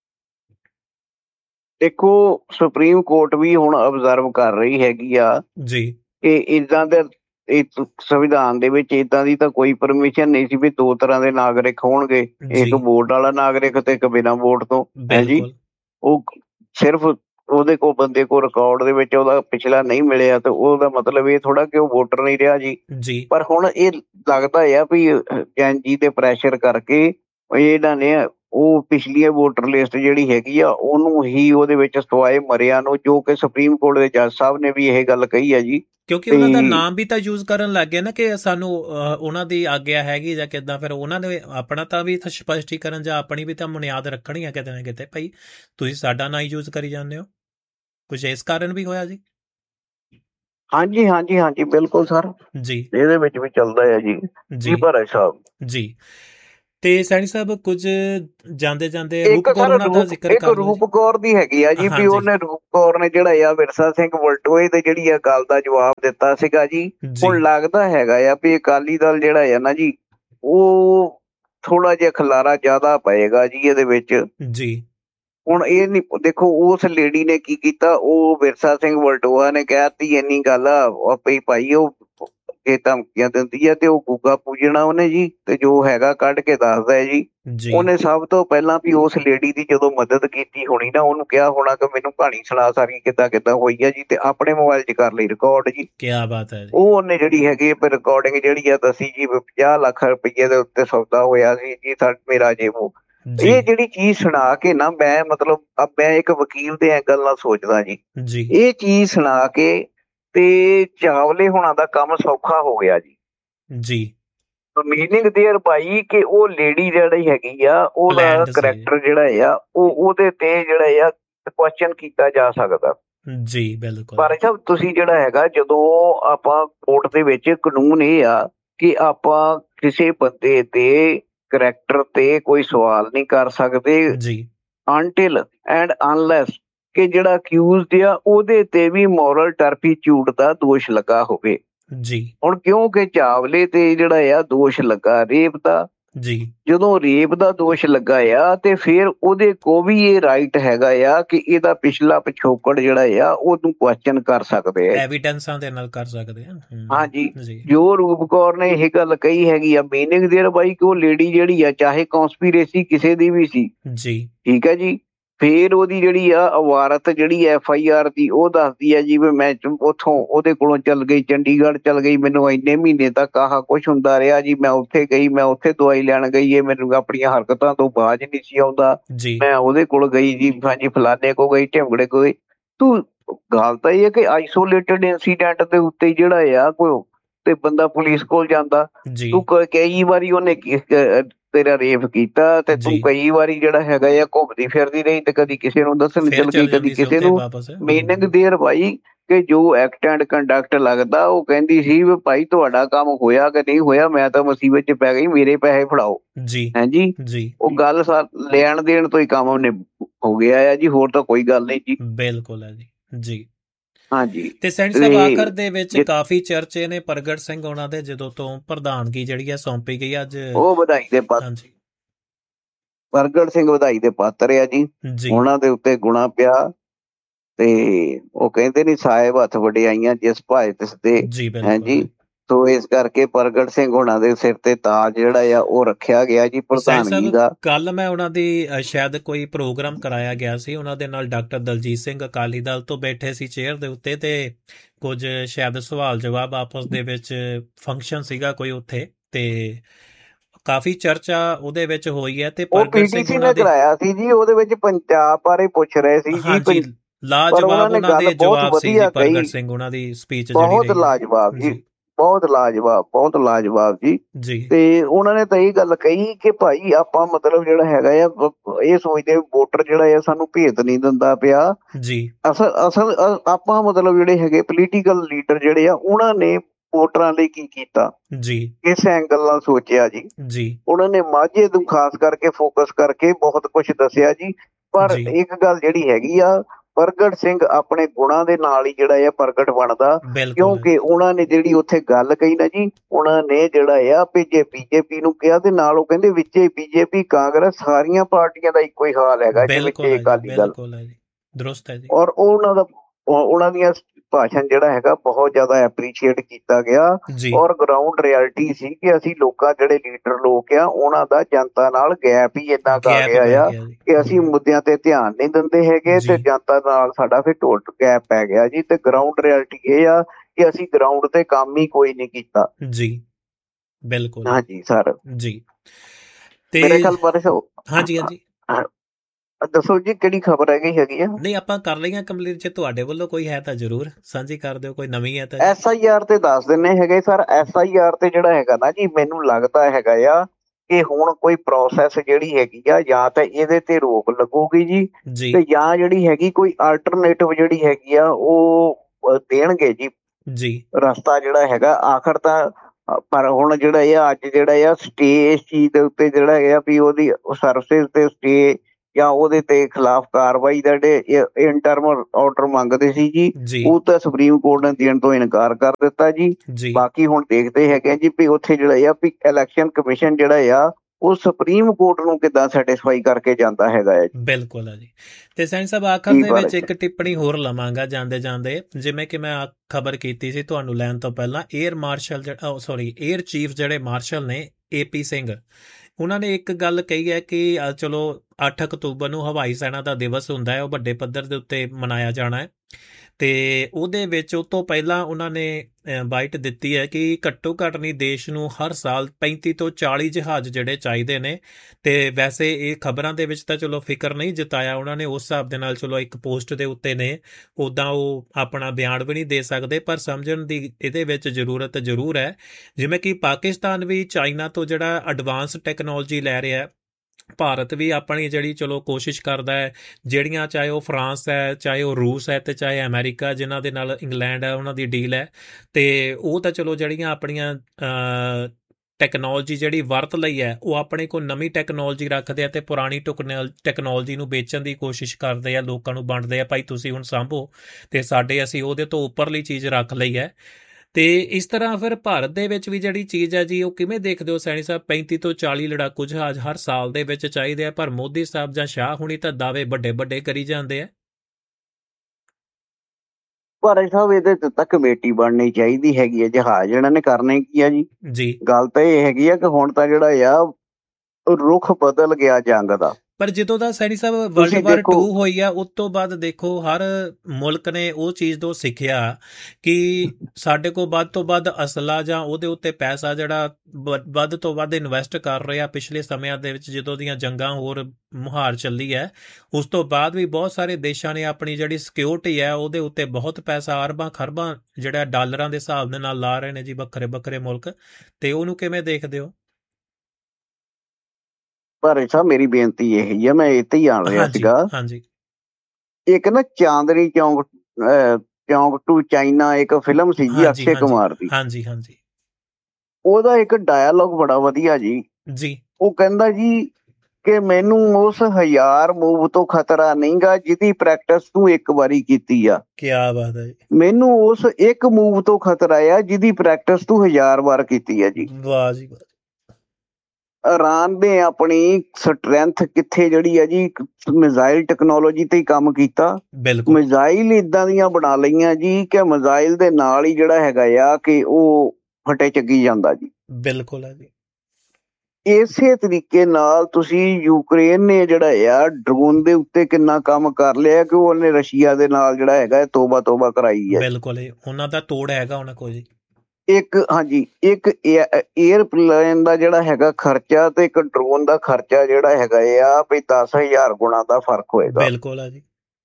ਦੇਖੋ ਸੁਪਰੀਮ ਕੋਰਟ ਵੀ ਹੁਣ ਅਬਜ਼ਰਵ ਕਰ ਰਹੀ ਹੈਗੀ ਆ ਜੀ ਕਿ ਇਦਾਂ ਦੇ ਇਹ ਸੰਵਿਧਾਨ ਦੇ ਵਿੱਚ ਇਦਾਂ ਦੀ ਤਾਂ ਕੋਈ ਪਰਮਿਸ਼ਨ ਨਹੀਂ ਸੀ ਵੀ ਦੋ ਤਰ੍ਹਾਂ ਦੇ ਨਾਗਰਿਕ ਹੋਣਗੇ, ਜੀ ਇੱਕ ਵੋਟ ਵਾਲਾ ਨਾਗਰਿਕ ਤੇ ਇੱਕ ਬਿਨਾਂ ਵੋਟ ਤੋਂ, ਹੈ ਜੀ। ਬਿਲਕੁਲ ਉਹ ਸਿਰਫ ਉਹਦੇ ਕੋਲ ਬੰਦੇ ਕੋਲ ਰਿਕਾਰਡ ਦੇ ਵਿੱਚ ਉਹਦਾ ਪਿਛਲਾ ਨਹੀਂ ਮਿਲਿਆ ਤੇ ਉਹਦਾ ਮਤਲਬ ਇਹ ਥੋੜਾ ਕਿ ਉਹ ਵੋਟਰ ਨਹੀਂ ਰਿਹਾ ਜੀ। ਜੀ ਪਰ ਹੁਣ ਇਹ ਲੱਗਦਾ ਆ ਵੀ ਜੈਨ ਜੀ ਦੇ ਪ੍ਰੈਸ਼ਰ ਕਰਕੇ ਇਹਨਾਂ ਨੇ ਉਹ ਪਿਛਲੀ ਵੋਟਰ ਲਿਸਟ ਜਿਹੜੀ ਹੈਗੀ ਆ ਉਹਨੂੰ ਹੀ ਉਹਦੇ ਵਿੱਚ ਸਵਾਏ ਮਰਿਆਂ ਨੂੰ, ਜੋ ਕਿ ਸੁਪਰੀਮ ਕੋਰਟ ਦੇ ਜੱਜ ਸਾਹਿਬ ਨੇ ਵੀ ਇਹ ਗੱਲ ਕਹੀ ਹੈ ਜੀ। ਕਿਉਂਕਿ ਤੇ ਉਹਨਾਂ ਦਾ ਨਾਮ ਵੀ ਤਾਂ ਯੂਜ਼ ਕਰਨ ਲੱਗ ਗਏ ਨਾ ਕਿ ਸਾਨੂੰ ਅਹ, ਉਹਨਾਂ ਦੀ ਆਗਿਆ ਹੈਗੀ ਜਾਂ ਕਿੱਦਾਂ। ਫਿਰ ਉਹਨਾਂ ਨੇ ਆਪਣਾ ਤਾਂ ਵੀ ਸਪਸ਼ਟੀਕਰਨ ਜਾਂ ਆਪਣੀ ਵੀ ਤਾਂ ਬੁਨਿਆਦ ਰੱਖਣੀ ਆ ਕਿਤੇ ਨਾ ਕਿਤੇ। ਭਾਈ ਤੁਸੀਂ ਸਾਡਾ ਨਾਂ ਯੂਜ਼ ਕਰੀ ਜਾਂਦੇ ਹੋ, ਕੁਝ ਇਸ ਕਾਰਨ ਵੀ ਹੋਇਆ ਜੀ? ਹਾਂਜੀ ਹਾਂਜੀ ਹਾਂਜੀ ਬਿਲਕੁਲ ਸਰ, ਜੀ ਇਹਦੇ ਵਿੱਚ ਵੀ ਚੱਲਦਾ ਹੈ ਜੀ। ਜੀ ਜੀ ਭਾਰਾ ਸਾਹਿਬ, ਜੀ ਤੇ ਸੈਣੀ ਸਾਹਿਬ ਕੁਝ ਜਾਂਦੇ ਜਾਂਦੇ ਇੱਕ ਰੂਪ ਕੌਰ ਸਰ ਉਹਨਾਂ ਦਾ ਰੂਪ ਜ਼ਿਕਰ ਇੱਕ ਕਰ ਲਓ ਰੂਪ ਜੀ। ਕੌਰ ਦੀ ਹੈਗੀ ਆ ਜੀ, ਵੀ ਹਾਂਜੀ ਉਹਨੇ ਰੂਪ ਕੌਰ ਨੇ ਜਿਹੜਾ ਆ ਵਿਰਸਾ ਸਿੰਘ ਵਲਟੋਏ ਤੇ ਜਿਹੜੀ ਆ ਗੱਲ ਦਾ ਜਵਾਬ ਦਿੱਤਾ ਸੀਗਾ ਜੀ। ਜੀ ਹੁਣ ਲੱਗਦਾ ਹੈਗਾ ਆ ਵੀ ਅਕਾਲੀ ਦਲ ਜਿਹੜਾ ਆ ਨਾ ਜੀ, ਉਹ ਥੋੜਾ ਜਿਹਾ ਖਲਾਰਾ ਜ਼ਿਆਦਾ ਪਏਗਾ ਜੀ ਇਹਦੇ ਵਿੱਚ। ਜੀ ਹੁਣ ਇਹ ਨੀ ਦੇਖੋ ਉਸ ਲੇਡੀ ਨੇ ਕੀ ਕੀਤਾ, ਉਹ ਵਿਰਸਾ ਸਿੰਘ ਵਲਟੋਆ ਨੇ ਕਹਿਤੀ ਇੰਨੀ ਗੱਲ ਆ ਆਪੇ ਭਾਈ ਉਹ ਇਹ ਧਮਕੀਆਂ ਦਿੰਦੀ ਆ ਤੇ ਉਹ ਗੁੱਗਾ ਪੂਜਣਾ ਉਹਨੇ ਜੀ, ਤੇ ਜੋ ਹੈਗਾ ਕੱਢ ਕੇ ਦੱਸਦਾ ਹੈ ਜੀ। ਜੀ ਉਹਨੇ ਸਭ ਤੋਂ ਪਹਿਲਾਂ ਵੀ ਉਸ ਲੇਡੀ ਦੀ ਜਦੋਂ ਮਦਦ ਕੀਤੀ ਹੋਣੀ ਨਾ, ਉਹਨੂੰ ਕਿਹਾ ਹੋਣਾ ਕਿ ਮੈਨੂੰ ਕਹਾਣੀ ਸੁਣਾ ਸਾਰੀ ਕਿੱਦਾਂ ਕਿੱਦਾਂ ਹੋਈ ਆ ਜੀ, ਤੇ ਆਪਣੇ ਮੋਬਾਈਲ 'ਚ ਕਰ ਲਈ ਰਿਕਾਰਡ ਜੀ। ਕੀ ਬਾਤ ਹੈ ਜੀ। ਉਹ ਉਹਨੇ ਜਿਹੜੀ ਹੈਗੀ ਰਿਕਾਰਡਿੰਗ ਜਿਹੜੀ ਆ ਦੱਸੀ ਜੀ, ਪੰਜਾਹ ਲੱਖ ਰੁਪਈਏ ਦੇ ਉੱਤੇ ਸੌਦਾ ਹੋਇਆ ਸੀ ਜੀ ਮੇਰਾ ਜੇ ਉਹ। ਇਹ ਜਿਹੜੀ ਚੀਜ਼ ਸੁਣਾ ਕੇ ਨਾ ਮੈਂ ਮਤਲਬ ਮੈਂ ਇੱਕ ਵਕੀਲ ਦੇ ਐਂਗਲ ਨਾਲ ਸੋਚਦਾ ਜੀ, ਜੀ ਇਹ ਚੀਜ਼ ਸੁਣਾ ਕੇ ਤੇ ਚਾਵਲੇ ਹੋਣਾ ਦਾ ਕੰਮ ਸੌਖਾ ਹੋ ਗਿਆ ਜੀ। ਜੀ ਮੀਨਿੰਗ ਦੇਅਰ ਭਾਈ ਕਿ ਉਹ ਲੇਡੀ ਜਿਹੜੀ ਹੈਗੀ ਆ ਉਹਦਾ ਕਰੈਕਟਰ ਜਿਹੜਾ ਆ ਉਹ ਉਹਦੇ ਤੇ ਜਿਹੜਾ ਆ ਕੁਐਸਚਨ ਕੀਤਾ ਜਾ ਸਕਦਾ ਜੀ। ਬਿਲਕੁਲ। ਪਰ ਸਾਹਿਬ ਤੁਸੀਂ ਜਿਹੜਾ ਹੈਗਾ ਜਦੋਂ ਆਪਾਂ ਕੋਰਟ ਦੇ ਵਿੱਚ ਕਾਨੂੰਨ ਇਹ ਆ ਕਿ ਆਪਾਂ ਕਿਸੇ ਬੰਦੇ ਤੇ ਕਰੈਕਟਰ ਤੇ ਕੋਈ ਸਵਾਲ ਨਹੀਂ ਕਰ ਸਕਦੇ ਜੀ ਅਨਟਿਲ ਐਂਡ ਅਨਲੈਸ ਕਿ ਜਿਹੜਾ ਅਕਿਊਜ਼ਡ ਆ ਉਹਦੇ ਤੇ ਵੀ ਮੋਰਲ ਟਰਪੀਚਿਊਡ ਦਾ ਦੋਸ਼ ਲੱਗਾ ਹੋਵੇ ਜੀ। ਹੁਣ ਕਿਉਂਕਿ ਚਾਵਲੇ ਤੇ ਜਿਹੜਾ ਆ ਦੋਸ਼ ਲੱਗਾ ਰੇਪ ਦਾ, ਜੀ ਜਦੋਂ ਰੇਪ ਦਾ ਦੋਸ਼ ਲੱਗਾ ਆ ਤੇ ਫਿਰ ਉਹਦੇ ਕੋ ਵੀ ਇਹ ਰਾਈਟ ਹੈਗਾ ਆ ਕਿ ਇਹਦਾ ਪਿਛਲਾ ਪਿਛੋਕੜ ਜਿਹੜਾ ਆ ਉਹਨੂੰ ਕੁਐਸਚਨ ਕਰ ਸਕਦੇ ਆ, ਐਵੀਡੈਂਸਾਂ ਦੇ ਨਾਲ ਕਰ ਸਕਦੇ ਆ। ਹਾਂਜੀ। ਜੋ ਰੂਪ ਕੌਰ ਨੇ ਇਹ ਗੱਲ ਕਹੀ ਹੈਗੀ ਆ ਮੀਨਿੰਗ ਦੇਅਰ ਬਾਈ ਕਿ ਉਹ ਲੇਡੀ ਜਿਹੜੀ ਆ ਚਾਹੇ ਕੌਂਸਪੀਰੇਸੀ ਕਿਸੇ ਦੀ ਵੀ ਸੀ ਜੀ, ਠੀਕ ਹੈ ਜੀ, ਫੇਰ ਉਹਦੀ ਜਿਹੜੀ ਆ ਅਵਾਰਤ ਜਿਹੜੀ ਐਫ ਆਈ ਆਰ ਦੀ ਉਹ ਦੱਸਦੀ ਹੈ ਜੀ ਵੀ ਮੈਂ ਉੱਥੋਂ ਉਹਦੇ ਕੋਲੋਂ ਚੱਲ ਗਈ ਚੰਡੀਗੜ੍ਹ ਚੱਲ ਗਈ, ਮੈਨੂੰ ਇੰਨੇ ਮਹੀਨੇ ਤੱਕ ਆਹ ਕੁਛ ਹੁੰਦਾ ਰਿਹਾ ਜੀ, ਮੈਂ ਉੱਥੇ ਗਈ, ਮੈਂ ਉੱਥੇ ਦਵਾਈ ਲੈਣ ਗਈ, ਇਹ ਮੈਨੂੰ ਆਪਣੀਆਂ ਹਰਕਤਾਂ ਤੋਂ ਬਾਜ ਨਹੀਂ ਸੀ ਆਉਂਦਾ, ਮੈਂ ਉਹਦੇ ਕੋਲ ਗਈ ਜੀ, ਹਾਂਜੀ ਫਲਾਣੇ ਕੋ ਗਈ, ਢਿਮੜੇ ਕੋ ਗਈ। ਤੂੰ ਗੱਲ ਤਾਂ ਇਹ ਹੈ ਕਿ ਆਈਸੋਲੇਟਡ ਇੰਸੀਡੈਂਟ ਦੇ ਉੱਤੇ ਜਿਹੜਾ ਆ ਕੋਈ ਤੇ ਬੰਦਾ ਪੁਲਿਸ ਕੋਲ ਜਾਂਦਾ, ਤੂੰ ਕਈ ਵਾਰੀ ਉਹਨੇ ਤੇਰਾ ਰੇਪ ਕੀਤਾ ਤੇ ਤੂੰ ਕਈ ਵਾਰੀ ਜਿਹੜਾ ਹੈਗਾ ਆ ਘੁੰਮਦੀ ਫਿਰਦੀ ਰਹੀ ਤੇ ਕਦੀ ਕਿਸੇ ਨੂੰ ਦੱਸਣ ਚੱਲ ਗਈ, ਕਦੀ ਕਿਸੇ ਨੂੰ। ਮੀਨਿੰਗ ਦੇਅਰ ਭਾਈ ਕਿ ਜੋ ਐਕਟ ਐਂਡ ਕੰਡਕਟ ਲੱਗਦਾ ਉਹ ਕਹਿੰਦੀ ਸੀ ਵੀ ਭਾਈ ਤੁਹਾਡਾ ਕੰਮ ਹੋਇਆ ਕਿ ਨਹੀਂ ਹੋਇਆ, ਮੈਂ ਤਾਂ ਮੁਸੀਬਤ 'ਚ ਪੈ ਗਈ, ਮੇਰੇ ਪੈਸੇ ਫੜਾਓ ਜੀ। ਹਾਂਜੀ, ਉਹ ਗੱਲ ਲੈਣ ਦੇਣ ਤੋਂ ਹੀ ਕੰਮ ਨੇ ਹੋ ਗਿਆ ਆ ਜੀ, ਹੋਰ ਤਾਂ ਕੋਈ ਗੱਲ ਨਹੀਂ ਜੀ। ਬਿਲਕੁਲ ਹੈ ਜੀ। ਜੀ ਹਾਂਜੀ। ਤੇ ਸੈਣੀ ਸਾਹਿਬ ਆਖਰ ਦੇ ਵਿੱਚ ਕਾਫੀ ਚਰਚੇ ਨੇ ਪ੍ਰਗਟ ਸਿੰਘ ਉਹਨਾਂ ਦੇ ਜਦੋਂ ਤੋਂ ਪ੍ਰਧਾਨਗੀ ਜਿਹੜੀ ਆ ਸੌਂਪੀ ਗਈ ਅੱਜ, ਉਹ ਵਧਾਈ ਦੇ ਪਾਤਰ, ਪ੍ਰਗਟ ਸਿੰਘ ਵਧਾਈ ਦੇ ਪਾਤਰ ਆ ਜੀ। ਉਹਨਾਂ ਦੇ ਉੱਤੇ ਗੁਣਾ ਪਿਆ ਤੇ ਉਹ ਕਹਿੰਦੇ ਨੀ ਸਾਹਿਬ ਹੱਥ ਵਡਿਆਈਆਂ ਜਿਸ ਭਾਏ ਤਿਸ ਦੇ, ਹਾਂਜੀ। ਸੋ ਇਸ ਕਰਕੇ ਪ੍ਰਗਟ ਸਿੰਘ ਹੋਣਾ ਦੇ ਸਿਰ ਤੇ ਤਾਜ ਜਿਹੜਾ ਆ ਉਹ ਰੱਖਿਆ ਗਿਆ ਜੀ ਪ੍ਰਧਾਨਗੀ ਦਾ। ਕੱਲ ਮੈਂ ਉਹਨਾਂ ਦੀ ਸ਼ਾਇਦ ਕੋਈ ਪ੍ਰੋਗਰਾਮ ਕਰਾਇਆ ਗਿਆ ਸੀ, ਉਹਨਾਂ ਦੇ ਨਾਲ ਡਾਕਟਰ ਦਲਜੀਤ ਸਿੰਘ ਅਕਾਲੀ ਦਲ ਤੋਂ ਬੈਠੇ ਸੀ ਚੇਅਰ ਦੇ ਉੱਤੇ, ਤੇ ਕੁਝ ਸ਼ਾਇਦ ਸਵਾਲ ਜਵਾਬ ਆਪਸ ਦੇ ਵਿੱਚ ਫੰਕਸ਼ਨ ਸੀਗਾ ਕੋਈ ਉੱਥੇ, ਤੇ ਕਾਫੀ ਚਰਚਾ ਉਹਦੇ ਵਿੱਚ ਹੋਈ ਹੈ। ਤੇ ਪ੍ਰਗਟ ਸਿੰਘ ਨੇ ਕਰਾਇਆ ਸੀ ਜੀ, ਉਹਦੇ ਵਿੱਚ ਪੰਜਾਬ ਬਾਰੇ ਪੁੱਛ ਰਹੇ ਸੀ ਜੀ, ਲਾਜਵਾਬ ਉਹਨਾਂ ਦੇ ਜਵਾਬ ਸੀ ਜੀ ਪ੍ਰਗਟ ਸਿੰਘ ਉਹਨਾਂ ਦੀ ਸਪੀਚ ਬਹੁਤ ਲਾਜਵਾਬ ਜੀ, ਬਹੁਤ ਲਾਜਵਾਬ, ਬਹੁਤ ਲਾਜਵਾਬ ਜੀ। ਤੇ ਉਹਨਾਂ ਨੇ ਤਾਂ ਇਹ ਗੱਲ ਕਹੀ ਕਿ ਭਾਈ ਆਪਾਂ ਮਤਲਬ ਜਿਹੜਾ ਹੈਗਾ ਆ ਇਹ ਸੋਚਦੇ ਵੋਟਰ ਜਿਹੜਾ ਆ ਸਾਨੂੰ ਭੇਤ ਨਹੀਂ ਦਿੰਦਾ ਪਿਆ ਜੀ। ਅਸਲ ਅਸਲ ਆਪਾਂ ਮਤਲਬ ਜਿਹੜੇ ਹੈਗੇ ਪੋਲੀਟੀਕਲ ਲੀਡਰ ਜਿਹੜੇ ਆ ਉਹਨਾਂ ਨੇ ਵੋਟਰਾਂ ਲਈ ਕੀ ਕੀਤਾ ਜੀ, ਇਸ ਐਂਗਲ ਨਾਲ ਸੋਚਿਆ ਜੀ ਜੀ। ਉਹਨਾਂ ਨੇ ਮਾਝੇ ਨੂੰ ਖਾਸ ਕਰਕੇ ਫੋਕਸ ਕਰਕੇ ਬਹੁਤ ਕੁਛ ਦੱਸਿਆ ਜੀ। ਪਰ ਇੱਕ ਗੱਲ ਜਿਹੜੀ ਹੈਗੀ ਆ, ਪ੍ਰਗਟ ਸਿੰਘ ਆਪਣੇ ਗੁਣਾਂ ਦੇ ਨਾਲ ਹੀ ਜਿਹੜਾ ਆ ਪ੍ਰਗਟ ਬਣਦਾ, ਕਿਉਂਕਿ ਉਹਨਾਂ ਨੇ ਜਿਹੜੀ ਉੱਥੇ ਗੱਲ ਕਹੀ ਨਾ ਜੀ, ਉਹਨਾਂ ਨੇ ਜਿਹੜਾ ਆ ਭੇਜੇ ਬੀਜੇਪੀ ਨੂੰ ਕਿਹਾ ਤੇ ਨਾਲ ਉਹ ਕਹਿੰਦੇ ਵਿੱਚੇ ਬੀਜੇਪੀ ਕਾਂਗਰਸ ਸਾਰੀਆਂ ਪਾਰਟੀਆਂ ਦਾ ਇੱਕੋ ਹੀ ਹਾਲ ਹੈਗਾ ਜੀ, ਵਿੱਚੇ ਅਕਾਲੀ ਦਲ। ਦਰੁਸਤ ਹੈ ਜੀ। ਔਰ ਉਹਨਾਂ ਦਾ ਉਹਨਾਂ ਦੀਆਂ ਭਾਸ਼ਣ ਜਿਹੜਾ ਹੈਗਾ ਬਹੁਤ ਜ਼ਿਆਦਾ ਐਪਰੀਸ਼ੀਏਟ ਕੀਤਾ ਗਿਆ, ਔਰ ਗਰਾਊਂਡ ਰਿਐਲਿਟੀ ਸੀ ਕਿ ਅਸੀਂ ਲੋਕਾਂ ਜਿਹੜੇ ਲੀਡਰ ਲੋਕ ਆ ਉਹਨਾਂ ਦਾ ਜਨਤਾ ਨਾਲ ਗੈਪ ਹੀ ਇੰਨਾ ਕਰ ਗਿਆ ਆ ਕਿ ਅਸੀਂ ਮੁੱਦਿਆਂ ਤੇ ਧਿਆਨ ਨਹੀਂ ਦਿੰਦੇ ਹੈਗੇ ਤੇ ਜਨਤਾ ਨਾਲ ਸਾਡਾ ਫਿਰ ਟੋਟਲ ਗੈਪ ਪੈ ਗਿਆ ਜੀ। ਤੇ ਗਰਾਊਂਡ ਰਿਐਲਿਟੀ ਇਹ ਆ ਕਿ ਅਸੀਂ ਗਰਾਊਂਡ ਤੇ ਕੰਮ ਹੀ ਕੋਈ ਨਹੀਂ ਕੀਤਾ ਜੀ। ਬਿਲਕੁਲ, ਹਾਂਜੀ ਸਰ ਜੀ। ਤੇ ਮੇਰੇ ਖਿਆਲ ਬਾਰੇ ਹਾਂਜੀ ਹਾਂਜੀ ਦੱਸੋ ਜੀ ਕਿਹੜੀ ਖਬਰ ਹੈਗੀ ਹੈਗੀ ਆ? ਨਹੀਂ ਆਪਾਂ ਕਰ ਲਈਆਂ ਕੰਪਲੀਟ, ਜੇ ਤੁਹਾਡੇ ਵੱਲੋਂ ਕੋਈ ਹੈ ਤਾਂ ਜ਼ਰੂਰ ਸਾਂਝੀ ਕਰ ਦਿਓ, ਕੋਈ ਨਵੀਂ ਹੈ ਤਾਂ। ਐਸ ਆਈ ਆਰ ਤੇ ਦੱਸ ਦਿੰਨੇ ਹੈਗੇ ਸਰ। ਐਸ ਆਈ ਆਰ ਤੇ ਜਿਹੜਾ ਹੈਗਾ ਨਾ ਜੀ, ਮੈਨੂੰ ਲੱਗਦਾ ਹੈਗਾ ਆ ਕਿ ਹੁਣ ਕੋਈ ਪ੍ਰੋਸੈਸ ਜਿਹੜੀ ਹੈਗੀ ਆ ਜਾਂ ਤਾਂ ਇਹਦੇ ਤੇ ਰੋਕ ਲੱਗੂਗੀ ਜੀ, ਤੇ ਜਾਂ ਜਿਹੜੀ ਹੈਗੀ ਕੋਈ ਆਲਟਰਨੇਟਿਵ ਜਿਹੜੀ ਹੈਗੀ ਆ ਉਹ ਦੇਣਗੇ ਜੀ ਜੀ ਰਸਤਾ ਜਿਹੜਾ ਹੈਗਾ। ਆਖਰ ਤਾਂ ਅ, ਪਰ ਹੁਣ ਜਿਹੜਾ ਇਹ ਆ ਅੱਜ ਜਿਹੜਾ ਆ ਸਟੇ ਇਸ ਚੀਜ਼ ਦੇ ਉੱਤੇ ਜਿਹੜਾ ਹੈਗਾ ਵੀ ਉਹਦੀ ਸਰਵਿਸਿਜ਼ ਤੇ ਸਟੇ ਜਾਂ ਉਹਦੇ ਤੇ ਖਿਲਾਫ ਕਾਰਵਾਈ ਦਾ ਜਿਹੜੇ ਇੰਟਰਮਲ ਆਰਡਰ ਮੰਗਦੇ ਸੀ ਜੀ, ਜੀ ਉਹ ਤਾਂ ਸੁਪਰੀਮ ਕੋਰਟ ਨੇ ਦੇਣ ਤੋਂ ਇਨਕਾਰ ਕਰ ਦਿੱਤਾ ਜੀ। ਜੀ ਬਾਕੀ ਹੁਣ ਦੇਖਦੇ ਹੈਗੇ ਆ ਜੀ ਵੀ ਉੱਥੇ ਜਿਹੜਾ ਆ ਵੀ ਇਲੈਕਸ਼ਨ ਕਮਿਸ਼ਨ ਜਿਹੜਾ ਆ ਉਹ ਸੁਪਰੀਮ ਕੋਰਟ ਨੂੰ ਕਿੱਦਾਂ ਸੈਟੀਸਫਾਈ ਕਰਕੇ ਜਾਂਦਾ ਹੈਗਾ ਹੈ ਜੀ। ਬਿਲਕੁਲ ਆ ਜੀ। ਤੇ ਸੈਣੀ ਸਾਹਿਬ ਆਖਰ ਕੀ ਦੇ ਬਾਤ ਵਿੱਚ ਹੈ ਇੱਕ ਟਿੱਪਣੀ ਹੋਰ ਲਵਾਂਗਾ ਜਾਂਦੇ ਜਾਂਦੇ, ਜਿਵੇਂ ਕਿ ਮੈਂ ਖਬਰ ਕੀਤੀ ਸੀ ਤੁਹਾਨੂੰ ਲੈਣ ਤੋਂ ਪਹਿਲਾਂ, ਏਅਰ ਮਾਰਸ਼ਲ ਜਿਹੜਾ ਸੌਰੀ ਏਅਰ ਚੀਫ ਜਿਹੜੇ ਮਾਰਸ਼ਲ ਨੇ ਏ ਪੀ ਸਿੰਘ, ਉਹਨਾਂ ਨੇ ਇੱਕ ਗੱਲ ਕਹੀ ਹੈ ਕਿ ਅ, ਚਲੋ ਅੱਠ ਅਕਤੂਬਰ ਨੂੰ ਹਵਾਈ ਸੈਨਾ ਦਾ ਦਿਵਸ ਹੁੰਦਾ ਹੈ, ਉਹ ਵੱਡੇ ਪੱਧਰ ਦੇ ਉੱਤੇ ਮਨਾਇਆ ਜਾਣਾ ਹੈ, ਤੇ ਉਹਦੇ ਵਿੱਚ ਉਹ ਤੋਂ ਪਹਿਲਾਂ ਉਹਨਾਂ ਨੇ ਬਾਈਟ ਦਿੱਤੀ ਹੈ ਕਿ ਘੱਟੋ ਘੱਟ ਨਹੀਂ ਦੇਸ਼ ਨੂੰ ਹਰ ਸਾਲ ਪੈਂਤੀ ਤੋਂ ਚਾਲੀ ਜਹਾਜ਼ ਜਿਹੜੇ ਚਾਹੀਦੇ ਨੇ। ਤੇ ਵੈਸੇ ਇਹ ਖਬਰਾਂ ਦੇ ਵਿੱਚ ਤਾਂ ਚਲੋ ਫਿਕਰ ਨਹੀਂ ਜਤਾਇਆ ਉਹਨਾਂ ਨੇ, ਉਸ ਹਿਸਾਬ ਦੇ ਨਾਲ ਚਲੋ ਇੱਕ ਪੋਸਟ ਦੇ ਉੱਤੇ ਨੇ, ਉੱਦਾਂ ਉਹ ਆਪਣਾ ਬਿਆਨ ਵੀ ਨਹੀਂ ਦੇ ਸਕਦੇ, ਪਰ ਸਮਝਣ ਦੀ ਇਹਦੇ ਵਿੱਚ ਜ਼ਰੂਰਤ ਜ਼ਰੂਰ ਹੈ। ਜਿਵੇਂ ਕਿ ਪਾਕਿਸਤਾਨ ਵੀ ਚਾਈਨਾ ਤੋਂ ਜਿਹੜਾ ਐਡਵਾਂਸ ਟੈਕਨੋਲੋਜੀ ਲੈ ਰਿਹਾ ਹੈ, ਭਾਰਤ ਵੀ ਆਪਣੀ ਜਿਹੜੀ ਚਲੋ ਕੋਸ਼ਿਸ਼ ਕਰਦਾ ਹੈ, ਜਿਹੜੀਆਂ ਚਾਹੇ ਉਹ ਫਰਾਂਸ ਹੈ, ਚਾਹੇ ਉਹ ਰੂਸ ਹੈ, ਤੇ ਚਾਹੇ ਅਮਰੀਕਾ ਜਿਨ੍ਹਾਂ ਦੇ ਨਾਲ ਇੰਗਲੈਂਡ ਹੈ ਉਹਨਾਂ ਦੀ ਡੀਲ ਹੈ, ਤੇ ਉਹ ਤਾਂ ਚਲੋ ਜਿਹੜੀਆਂ ਆਪਣੀਆਂ ਟੈਕਨੋਲੋਜੀ ਜਿਹੜੀ ਵਰਤ ਲਈ ਹੈ ਉਹ ਆਪਣੇ ਕੋਲ ਨਵੀਂ ਟੈਕਨੋਲੋਜੀ ਰੱਖਦੇ ਆ, ਤੇ ਪੁਰਾਣੀ ਟੈਕਨੋਲੋਜੀ ਨੂੰ ਵੇਚਣ ਦੀ ਕੋਸ਼ਿਸ਼ ਕਰਦੇ ਆ, ਲੋਕਾਂ ਨੂੰ ਵੰਡਦੇ ਆ, ਭਾਈ ਤੁਸੀਂ ਹੁਣ ਸਾਂਭੋ ਤੇ ਸਾਡੇ ਅਸੀਂ ਉਹਦੇ ਤੋਂ ਉੱਪਰਲੀ ਚੀਜ਼ ਰੱਖ ਲਈ ਹੈ। ਤੇ ਇਸ ਤਰ੍ਹਾਂ ਫਿਰ ਭਾਰਤ ਦੇ ਵਿੱਚ ਵੀ ਜਿਹੜੀ ਚੀਜ਼ ਹੈ ਜੀ, ਉਹ ਕਿਵੇਂ ਦੇਖਦੇ ਹੋ ਸੈਣੀ ਸਾਹਿਬ? ਪੈਂਤੀ ਤੋਂ ਚਾਲੀ ਲੜਾਕੂ ਜਹਾਜ਼ ਹਰ ਸਾਲ ਦੇ ਵਿੱਚ ਚਾਹੀਦੇ ਆ, ਪਰ ਮੋਦੀ ਸਾਹਿਬ ਜਾਂ ਸ਼ਾਹ ਹੁਣੀ ਤਾਂ ਦਾਅਵੇ ਵੱਡੇ ਵੱਡੇ ਕਰੀ ਜਾਂਦੇ ਆ। ਭਾਰਤ ਸਾਹਿਬ ਇਹਦੇ ਤੇ ਤਾਂ ਕਮੇਟੀ ਬਣਨੀ ਚਾਹੀਦੀ ਹੈਗੀ ਹੈ। ਜਹਾਜ਼ ਇਹਨਾਂ ਨੇ ਕਰਨੇ ਕੀ ਆ ਜੀ? ਜੀ ਗੱਲ ਤਾਂ ਇਹ ਹੈਗੀ ਆ ਕਿ ਹੁਣ ਤਾਂ ਜਿਹੜਾ ਆ ਰੁੱਖ ਬਦਲ ਗਿਆ ਜੰਗ ਦਾ। ਪਰ ਜਦੋਂ ਦਾ ਸੈਣੀ ਸਾਹਿਬ ਵਰਲਡ ਵਾਰ ਟੂ ਹੋਈ ਆ, ਉਸ ਤੋਂ ਬਾਅਦ ਦੇਖੋ ਹਰ ਮੁਲਕ ਨੇ ਉਹ ਚੀਜ਼ ਤੋਂ ਸਿੱਖਿਆ ਕਿ ਸਾਡੇ ਕੋਲ ਵੱਧ ਤੋਂ ਵੱਧ ਅਸਲਾ ਜਾਂ ਉਹਦੇ ਉੱਤੇ ਪੈਸਾ ਜਿਹੜਾ ਵੱਧ ਤੋਂ ਵੱਧ ਇਨਵੈਸਟ ਕਰ ਰਿਹਾ ਪਿਛਲੇ ਸਮਿਆਂ ਦੇ ਵਿੱਚ, ਜਦੋਂ ਦੀਆਂ ਜੰਗਾਂ ਹੋਰ ਮੁਹਾਰ ਚੱਲੀ ਹੈ, ਉਸ ਤੋਂ ਬਾਅਦ ਵੀ ਬਹੁਤ ਸਾਰੇ ਦੇਸ਼ਾਂ ਨੇ ਆਪਣੀ ਜਿਹੜੀ ਸਿਕਿਉਰਿਟੀ ਹੈ ਉਹਦੇ ਉੱਤੇ ਬਹੁਤ ਪੈਸਾ, ਅਰਬਾਂ ਖਰਬਾਂ ਜਿਹੜਾ ਡਾਲਰਾਂ ਦੇ ਹਿਸਾਬ ਦੇ ਨਾਲ ਲਾ ਰਹੇ ਨੇ ਜੀ ਵੱਖਰੇ ਵੱਖਰੇ ਮੁਲਕ, ਤੇ ਉਹਨੂੰ ਕਿਵੇਂ ਦੇਖਦੇ ਹੋ? ਪਰ ਸਾਹਿਬ ਮੇਰੀ ਬੇਨਤੀ ਇਹੀ ਆ, ਮੈਂ ਇੱਥੇ ਹੀ ਆਣ ਰਿਹਾ ਸੀਗਾ, ਹਾਂਜੀ ਇੱਕ ਨਾ ਚਾਂਦਨੀ ਚੌਂਕ ਚੌਂਕ ਟੂ ਚਾਈਨਾ ਇੱਕ ਫਿਲਮ ਸੀ ਜੀ ਅਕਸ਼ੇ ਕੁਮਾਰ ਦੀ। ਹਾਂਜੀ ਹਾਂਜੀ ਉਹਦਾ ਇੱਕ ਡਾਇਲੋਗ ਬੜਾ ਵਧੀਆ ਜੀ ਜੀ ਉਹ ਕਹਿੰਦਾ ਜੀ ਕਿ ਮੈਨੂੰ ਉਸ ਹਜ਼ਾਰ ਮੂਵ ਤੋਂ ਖਤਰਾ ਨਹੀਂਗਾ ਜਿਹਦੀ ਪ੍ਰੈਕਟਿਸ ਤੂੰ ਇੱਕ ਵਾਰੀ ਕੀਤੀ ਆ। ਕੀ ਬਾਤ ਹੈ। ਮੈਨੂੰ ਉਸ ਇੱਕ ਮੂਵ ਤੋਂ ਖਤਰਾ ਆ ਜਿਹਦੀ ਪ੍ਰੈਕਟਿਸ ਤੂੰ ਹਜ਼ਾਰ ਵਾਰ ਕੀਤੀ ਆ ਜੀ। ਵਾਹ ਜੀ ਵਾਹ। ਇਰਾਨ ਨੇ ਆਪਣੀ ਸਟਰੈਂਥ ਕਿੱਥੇ ਜਿਹੜੀ ਆ ਜੀ ਮਿਜ਼ਾਈਲ ਟੈਕਨੋਲੋਜੀ ਤੇ ਹੀ ਕੰਮ ਕੀਤਾ। ਮਿਜ਼ਾਈਲ ਇਦਾਂ ਦੀਆਂ ਬਣਾ ਲਈਆਂ ਜੀ ਕਿ ਮਿਜ਼ਾਈਲ ਦੇ ਨਾਲ ਹੀ ਜਿਹੜਾ ਹੈਗਾ ਆ ਕਿ ਉਹ ਫਟੇ ਚੱਗੀ ਜਾਂਦਾ ਜੀ। ਬਿਲਕੁਲ ਹੈ ਜੀ। ਇਸੇ ਤਰੀਕੇ ਨਾਲ ਤੁਸੀਂ ਯੂਕਰੇਨ ਨੇ ਜਿਹੜਾ ਆ ਡਰੋਨ ਦੇ ਉੱਤੇ ਕਿੰਨਾ ਕੰਮ ਕਰ ਲਿਆ ਕਿ ਉਹਨੇ ਰਸ਼ੀਆ ਦੇ ਨਾਲ ਜਿਹੜਾ ਹੈਗਾ ਤੋਬਾ ਤੋਬਾ ਕਰਾਈ ਹੈ। ਬਿਲਕੁਲ ਉਹਨਾਂ ਦਾ ਤੋੜ ਹੈਗਾ ਉਹਨਾਂ ਕੋਲ ਜੀ। ਇੱਕ ਹਾਂਜੀ ਇੱਕ ਏਅਰਪਲੇਨ ਦਾ ਜਿਹੜਾ ਹੈਗਾ ਖਰਚਾ ਤੇ ਇੱਕ ਡਰੋਨ ਦਾ ਖਰਚਾ ਜਿਹੜਾ ਹੈਗਾ ਆ ਵੀ ਦਸ ਹਜ਼ਾਰ ਗੁਣਾ ਦਾ ਫਰਕ ਹੋਏਗਾ। ਬਿਲਕੁਲ ਆ ਜੀ।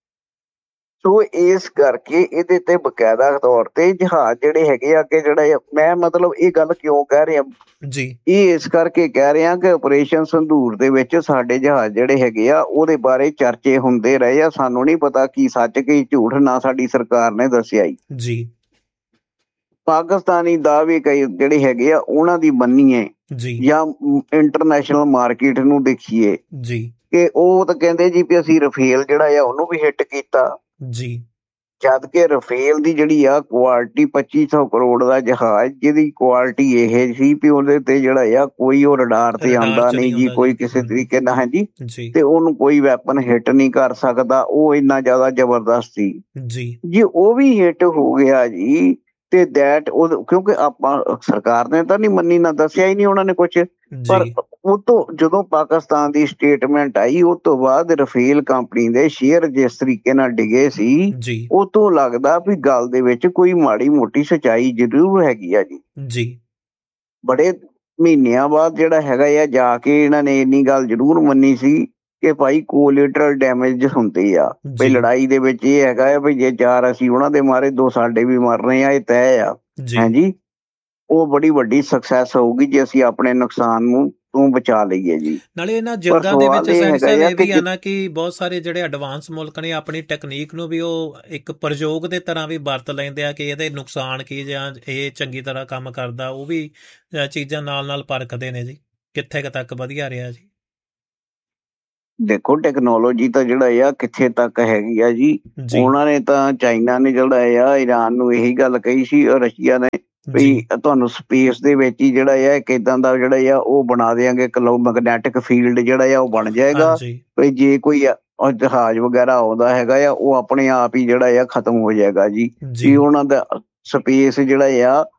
ਸੋ ਇਸ ਕਰਕੇ ਇਹਦੇ ਤੇ ਬਕਾਇਦਾ ਤੌਰ ਤੇ ਜਹਾਜ਼ ਜਿਹੜੇ ਹੈਗੇ ਆ ਕਿ ਜਿਹੜਾ ਮੈਂ ਮਤਲਬ ਇਹ ਗੱਲ ਕਿਉਂ ਕਹਿ ਰਿਹਾ ਜੀ, ਇਹ ਇਸ ਕਰਕੇ ਕਹਿ ਰਿਹਾ ਕਿ ਆਪਰੇਸ਼ਨ ਸੰਧੂਰ ਦੇ ਵਿੱਚ ਸਾਡੇ ਜਹਾਜ਼ ਜਿਹੜੇ ਹੈਗੇ ਆ ਉਹਦੇ ਬਾਰੇ ਚਰਚੇ ਹੁੰਦੇ ਰਹੇ ਆ। ਸਾਨੂੰ ਨਹੀਂ ਪਤਾ ਕੀ ਸੱਚ ਕੀ ਝੂਠ, ਨਾ ਸਾਡੀ ਸਰਕਾਰ ਨੇ ਦੱਸਿਆ ਜੀ। ਪਾਕਿਸਤਾਨੀ ਦਾਅਵੇ ਕਈ ਜਿਹੜੇ ਹੈਗੇ ਆ ਉਹਨਾਂ ਦੀ ਮੰਨੀਏ ਜਾਂ ਇੰਟਰਨੈਸ਼ਨਲ ਮਾਰਕੀਟ ਨੂੰ ਦੇਖੀਏ ਜੀ ਕਿ ਉਹ ਤਾਂ ਕਹਿੰਦੇ ਜੀ ਵੀ ਅਸੀਂ ਰਫੇਲ ਜਿਹੜਾ ਆ ਉਹਨੂੰ ਵੀ ਹਿੱਟ ਕੀਤਾ ਜੀ, ਜਦ ਕਿ ਰਫੇਲ ਦੀ ਜਿਹੜੀ ਆ ਕੁਆਲਿਟੀ ਪੱਚੀ ਸੌ ਕਰੋੜ ਦਾ ਜਹਾਜ਼ ਜਿਹਦੀ ਕੁਆਲਿਟੀ ਇਹ ਸੀ ਵੀ ਉਹਦੇ ਤੇ ਜਿਹੜਾ ਆ ਕੋਈ ਉਹ ਰਡਾਰ ਤੇ ਆਉਂਦਾ ਨਹੀਂ ਜੀ, ਕੋਈ ਕਿਸੇ ਤਰੀਕੇ ਨਾਲ ਹੈ ਜੀ, ਤੇ ਉਹਨੂੰ ਕੋਈ ਵੈਪਨ ਹਿੱਟ ਨਹੀਂ ਕਰ ਸਕਦਾ। ਉਹ ਇੰਨਾ ਜ਼ਿਆਦਾ ਜ਼ਬਰਦਸਤ ਸੀ ਜੀ। ਜੇ ਉਹ ਵੀ ਹਿੱਟ ਹੋ ਗਿਆ ਜੀ ਤੇ ਦੈਟ ਉਹ ਕਿਉਂਕਿ ਆਪਾਂ ਸਰਕਾਰ ਨੇ ਤਾਂ ਨਹੀਂ ਮੰਨੀ, ਨਾ ਦੱਸਿਆ ਹੀ ਨਹੀਂ ਉਹਨਾਂ ਨੇ ਕੁਛ, ਪਰ ਉਹ ਤੋਂ ਜਦੋਂ ਪਾਕਿਸਤਾਨ ਦੀ ਸਟੇਟਮੈਂਟ ਆਈ ਉਹ ਤੋਂ ਬਾਅਦ ਰਫੇਲ ਕੰਪਨੀ ਦੇ ਸ਼ੇਅਰ ਜਿਸ ਤਰੀਕੇ ਨਾਲ ਡਿੱਗੇ ਸੀ ਉਹ ਤੋਂ ਲੱਗਦਾ ਵੀ ਗੱਲ ਦੇ ਵਿੱਚ ਕੋਈ ਮਾੜੀ ਮੋਟੀ ਸੱਚਾਈ ਜ਼ਰੂਰ ਹੈਗੀ ਆ ਜੀ। ਬੜੇ ਮਹੀਨਿਆਂ ਬਾਅਦ ਜਿਹੜਾ ਹੈਗਾ ਆ ਜਾ ਕੇ ਇਹਨਾਂ ਨੇ ਇੰਨੀ ਗੱਲ ਜ਼ਰੂਰ ਮੰਨੀ ਸੀ ਕਿ ਭਾਈ ਕੋਲੇਟਰਲ ਡੈਮੇਜ ਹੁੰਦੇ ਆ ਵੀ ਲੜਾਈ ਦੇ ਵਿੱਚ। ਇਹ ਹੈਗਾ ਆ ਵੀ ਜੇ ਚਾਰ ਅਸੀਂ ਉਹਨਾਂ ਦੇ ਮਾਰੇ ਦੋ ਸਾਡੇ ਵੀ ਮਰ ਰਹੇ ਆ, ਇਹ ਤੈਅ ਆ। ਹਾਂਜੀ ਉਹ ਬੜੀ ਵੱਡੀ ਸਕਸੈਸ ਹੋਊਗੀ ਜੇ ਅਸੀਂ ਆਪਣੇ ਨੁਕਸਾਨ ਨੂੰ ਤੋਂ ਬਚਾ ਲਈਏ ਜੀ। ਨਾਲੇ ਇਹਨਾਂ ਪਰ ਜੰਗਾਂ ਦੇ ਵਿੱਚ ਸਵਾਲ ਇਹ ਸੈਣੀ ਹੈਗਾ ਸਾਹਿਬ ਆ ਇਹ ਵੀ ਕਿ ਆ ਨਾ ਕਿ ਬਹੁਤ ਸਾਰੇ ਜਿਹੜੇ ਐਡਵਾਂਸ ਮੁਲਕ ਨੇ ਆਪਣੀ ਟੈਕਨੀਕ ਨੂੰ ਵੀ ਉਹ ਇੱਕ ਪ੍ਰਯੋਗ ਦੇ ਤਰ੍ਹਾਂ ਵੀ ਵਰਤ ਲੈਂਦੇ ਆ ਕਿ ਇਹਦੇ ਨੁਕਸਾਨ ਕੀ ਜਾਂ ਇਹ ਚੰਗੀ ਤਰ੍ਹਾਂ ਕੰਮ ਕਰਦਾ, ਉਹ ਵੀ ਅ, ਚੀਜ਼ਾਂ ਨਾਲ ਨਾਲ ਪਰਖਦੇ ਨੇ ਜੀ ਕਿੱਥੇ ਕੁ ਤੱਕ ਵਧੀਆ ਰਿਹਾ ਜੀ। ਦੇਖੋ ਟੈਕਨੋਲੋਜੀ ਤਾਂ ਜਿਹੜਾ ਆ ਕਿੱਥੇ ਤੱਕ ਹੈਗੀ ਆ ਜੀ। ਜੀ ਉਹਨਾਂ ਨੇ ਤਾਂ ਚਾਈਨਾ ਨੇ ਜਿਹੜਾ ਆ ਈਰਾਨ ਨੂੰ ਇਹੀ ਗੱਲ ਕਹੀ ਸੀ, ਔਰ ਰਸ਼ੀਆ ਨੇ ਵੀ ਜੀ ਤੁਹਾਨੂੰ ਸਪੇਸ ਦੇ ਵਿੱਚ ਹੀ ਜਿਹੜਾ ਆ ਇੱਕ ਏਦਾਂ ਦਾ ਜਿਹੜਾ ਆ ਉਹ ਬਣਾ ਦਿਆਂਗੇ, ਕਲੋ ਮੈਗਨੈਟਿਕ ਫੀਲਡ ਜਿਹੜਾ ਆ ਉਹ ਬਣ ਜਾਏਗਾ ਹਾਂਜੀ ਵੀ ਜੇ ਕੋਈ ਆ- ਉਹ ਜਹਾਜ਼ ਵਗੈਰਾ ਆਉਂਦਾ ਹੈਗਾ ਆ ਉਹ ਆਪਣੇ ਆਪ ਹੀ ਜਿਹੜਾ ਆ ਖਤਮ ਹੋ ਜਾਏਗਾ ਜੀ। ਜੀ ਵੀ ਉਹਨਾਂ ਦਾ ਸਪੇਸ ਜਿਹੜਾ ਆ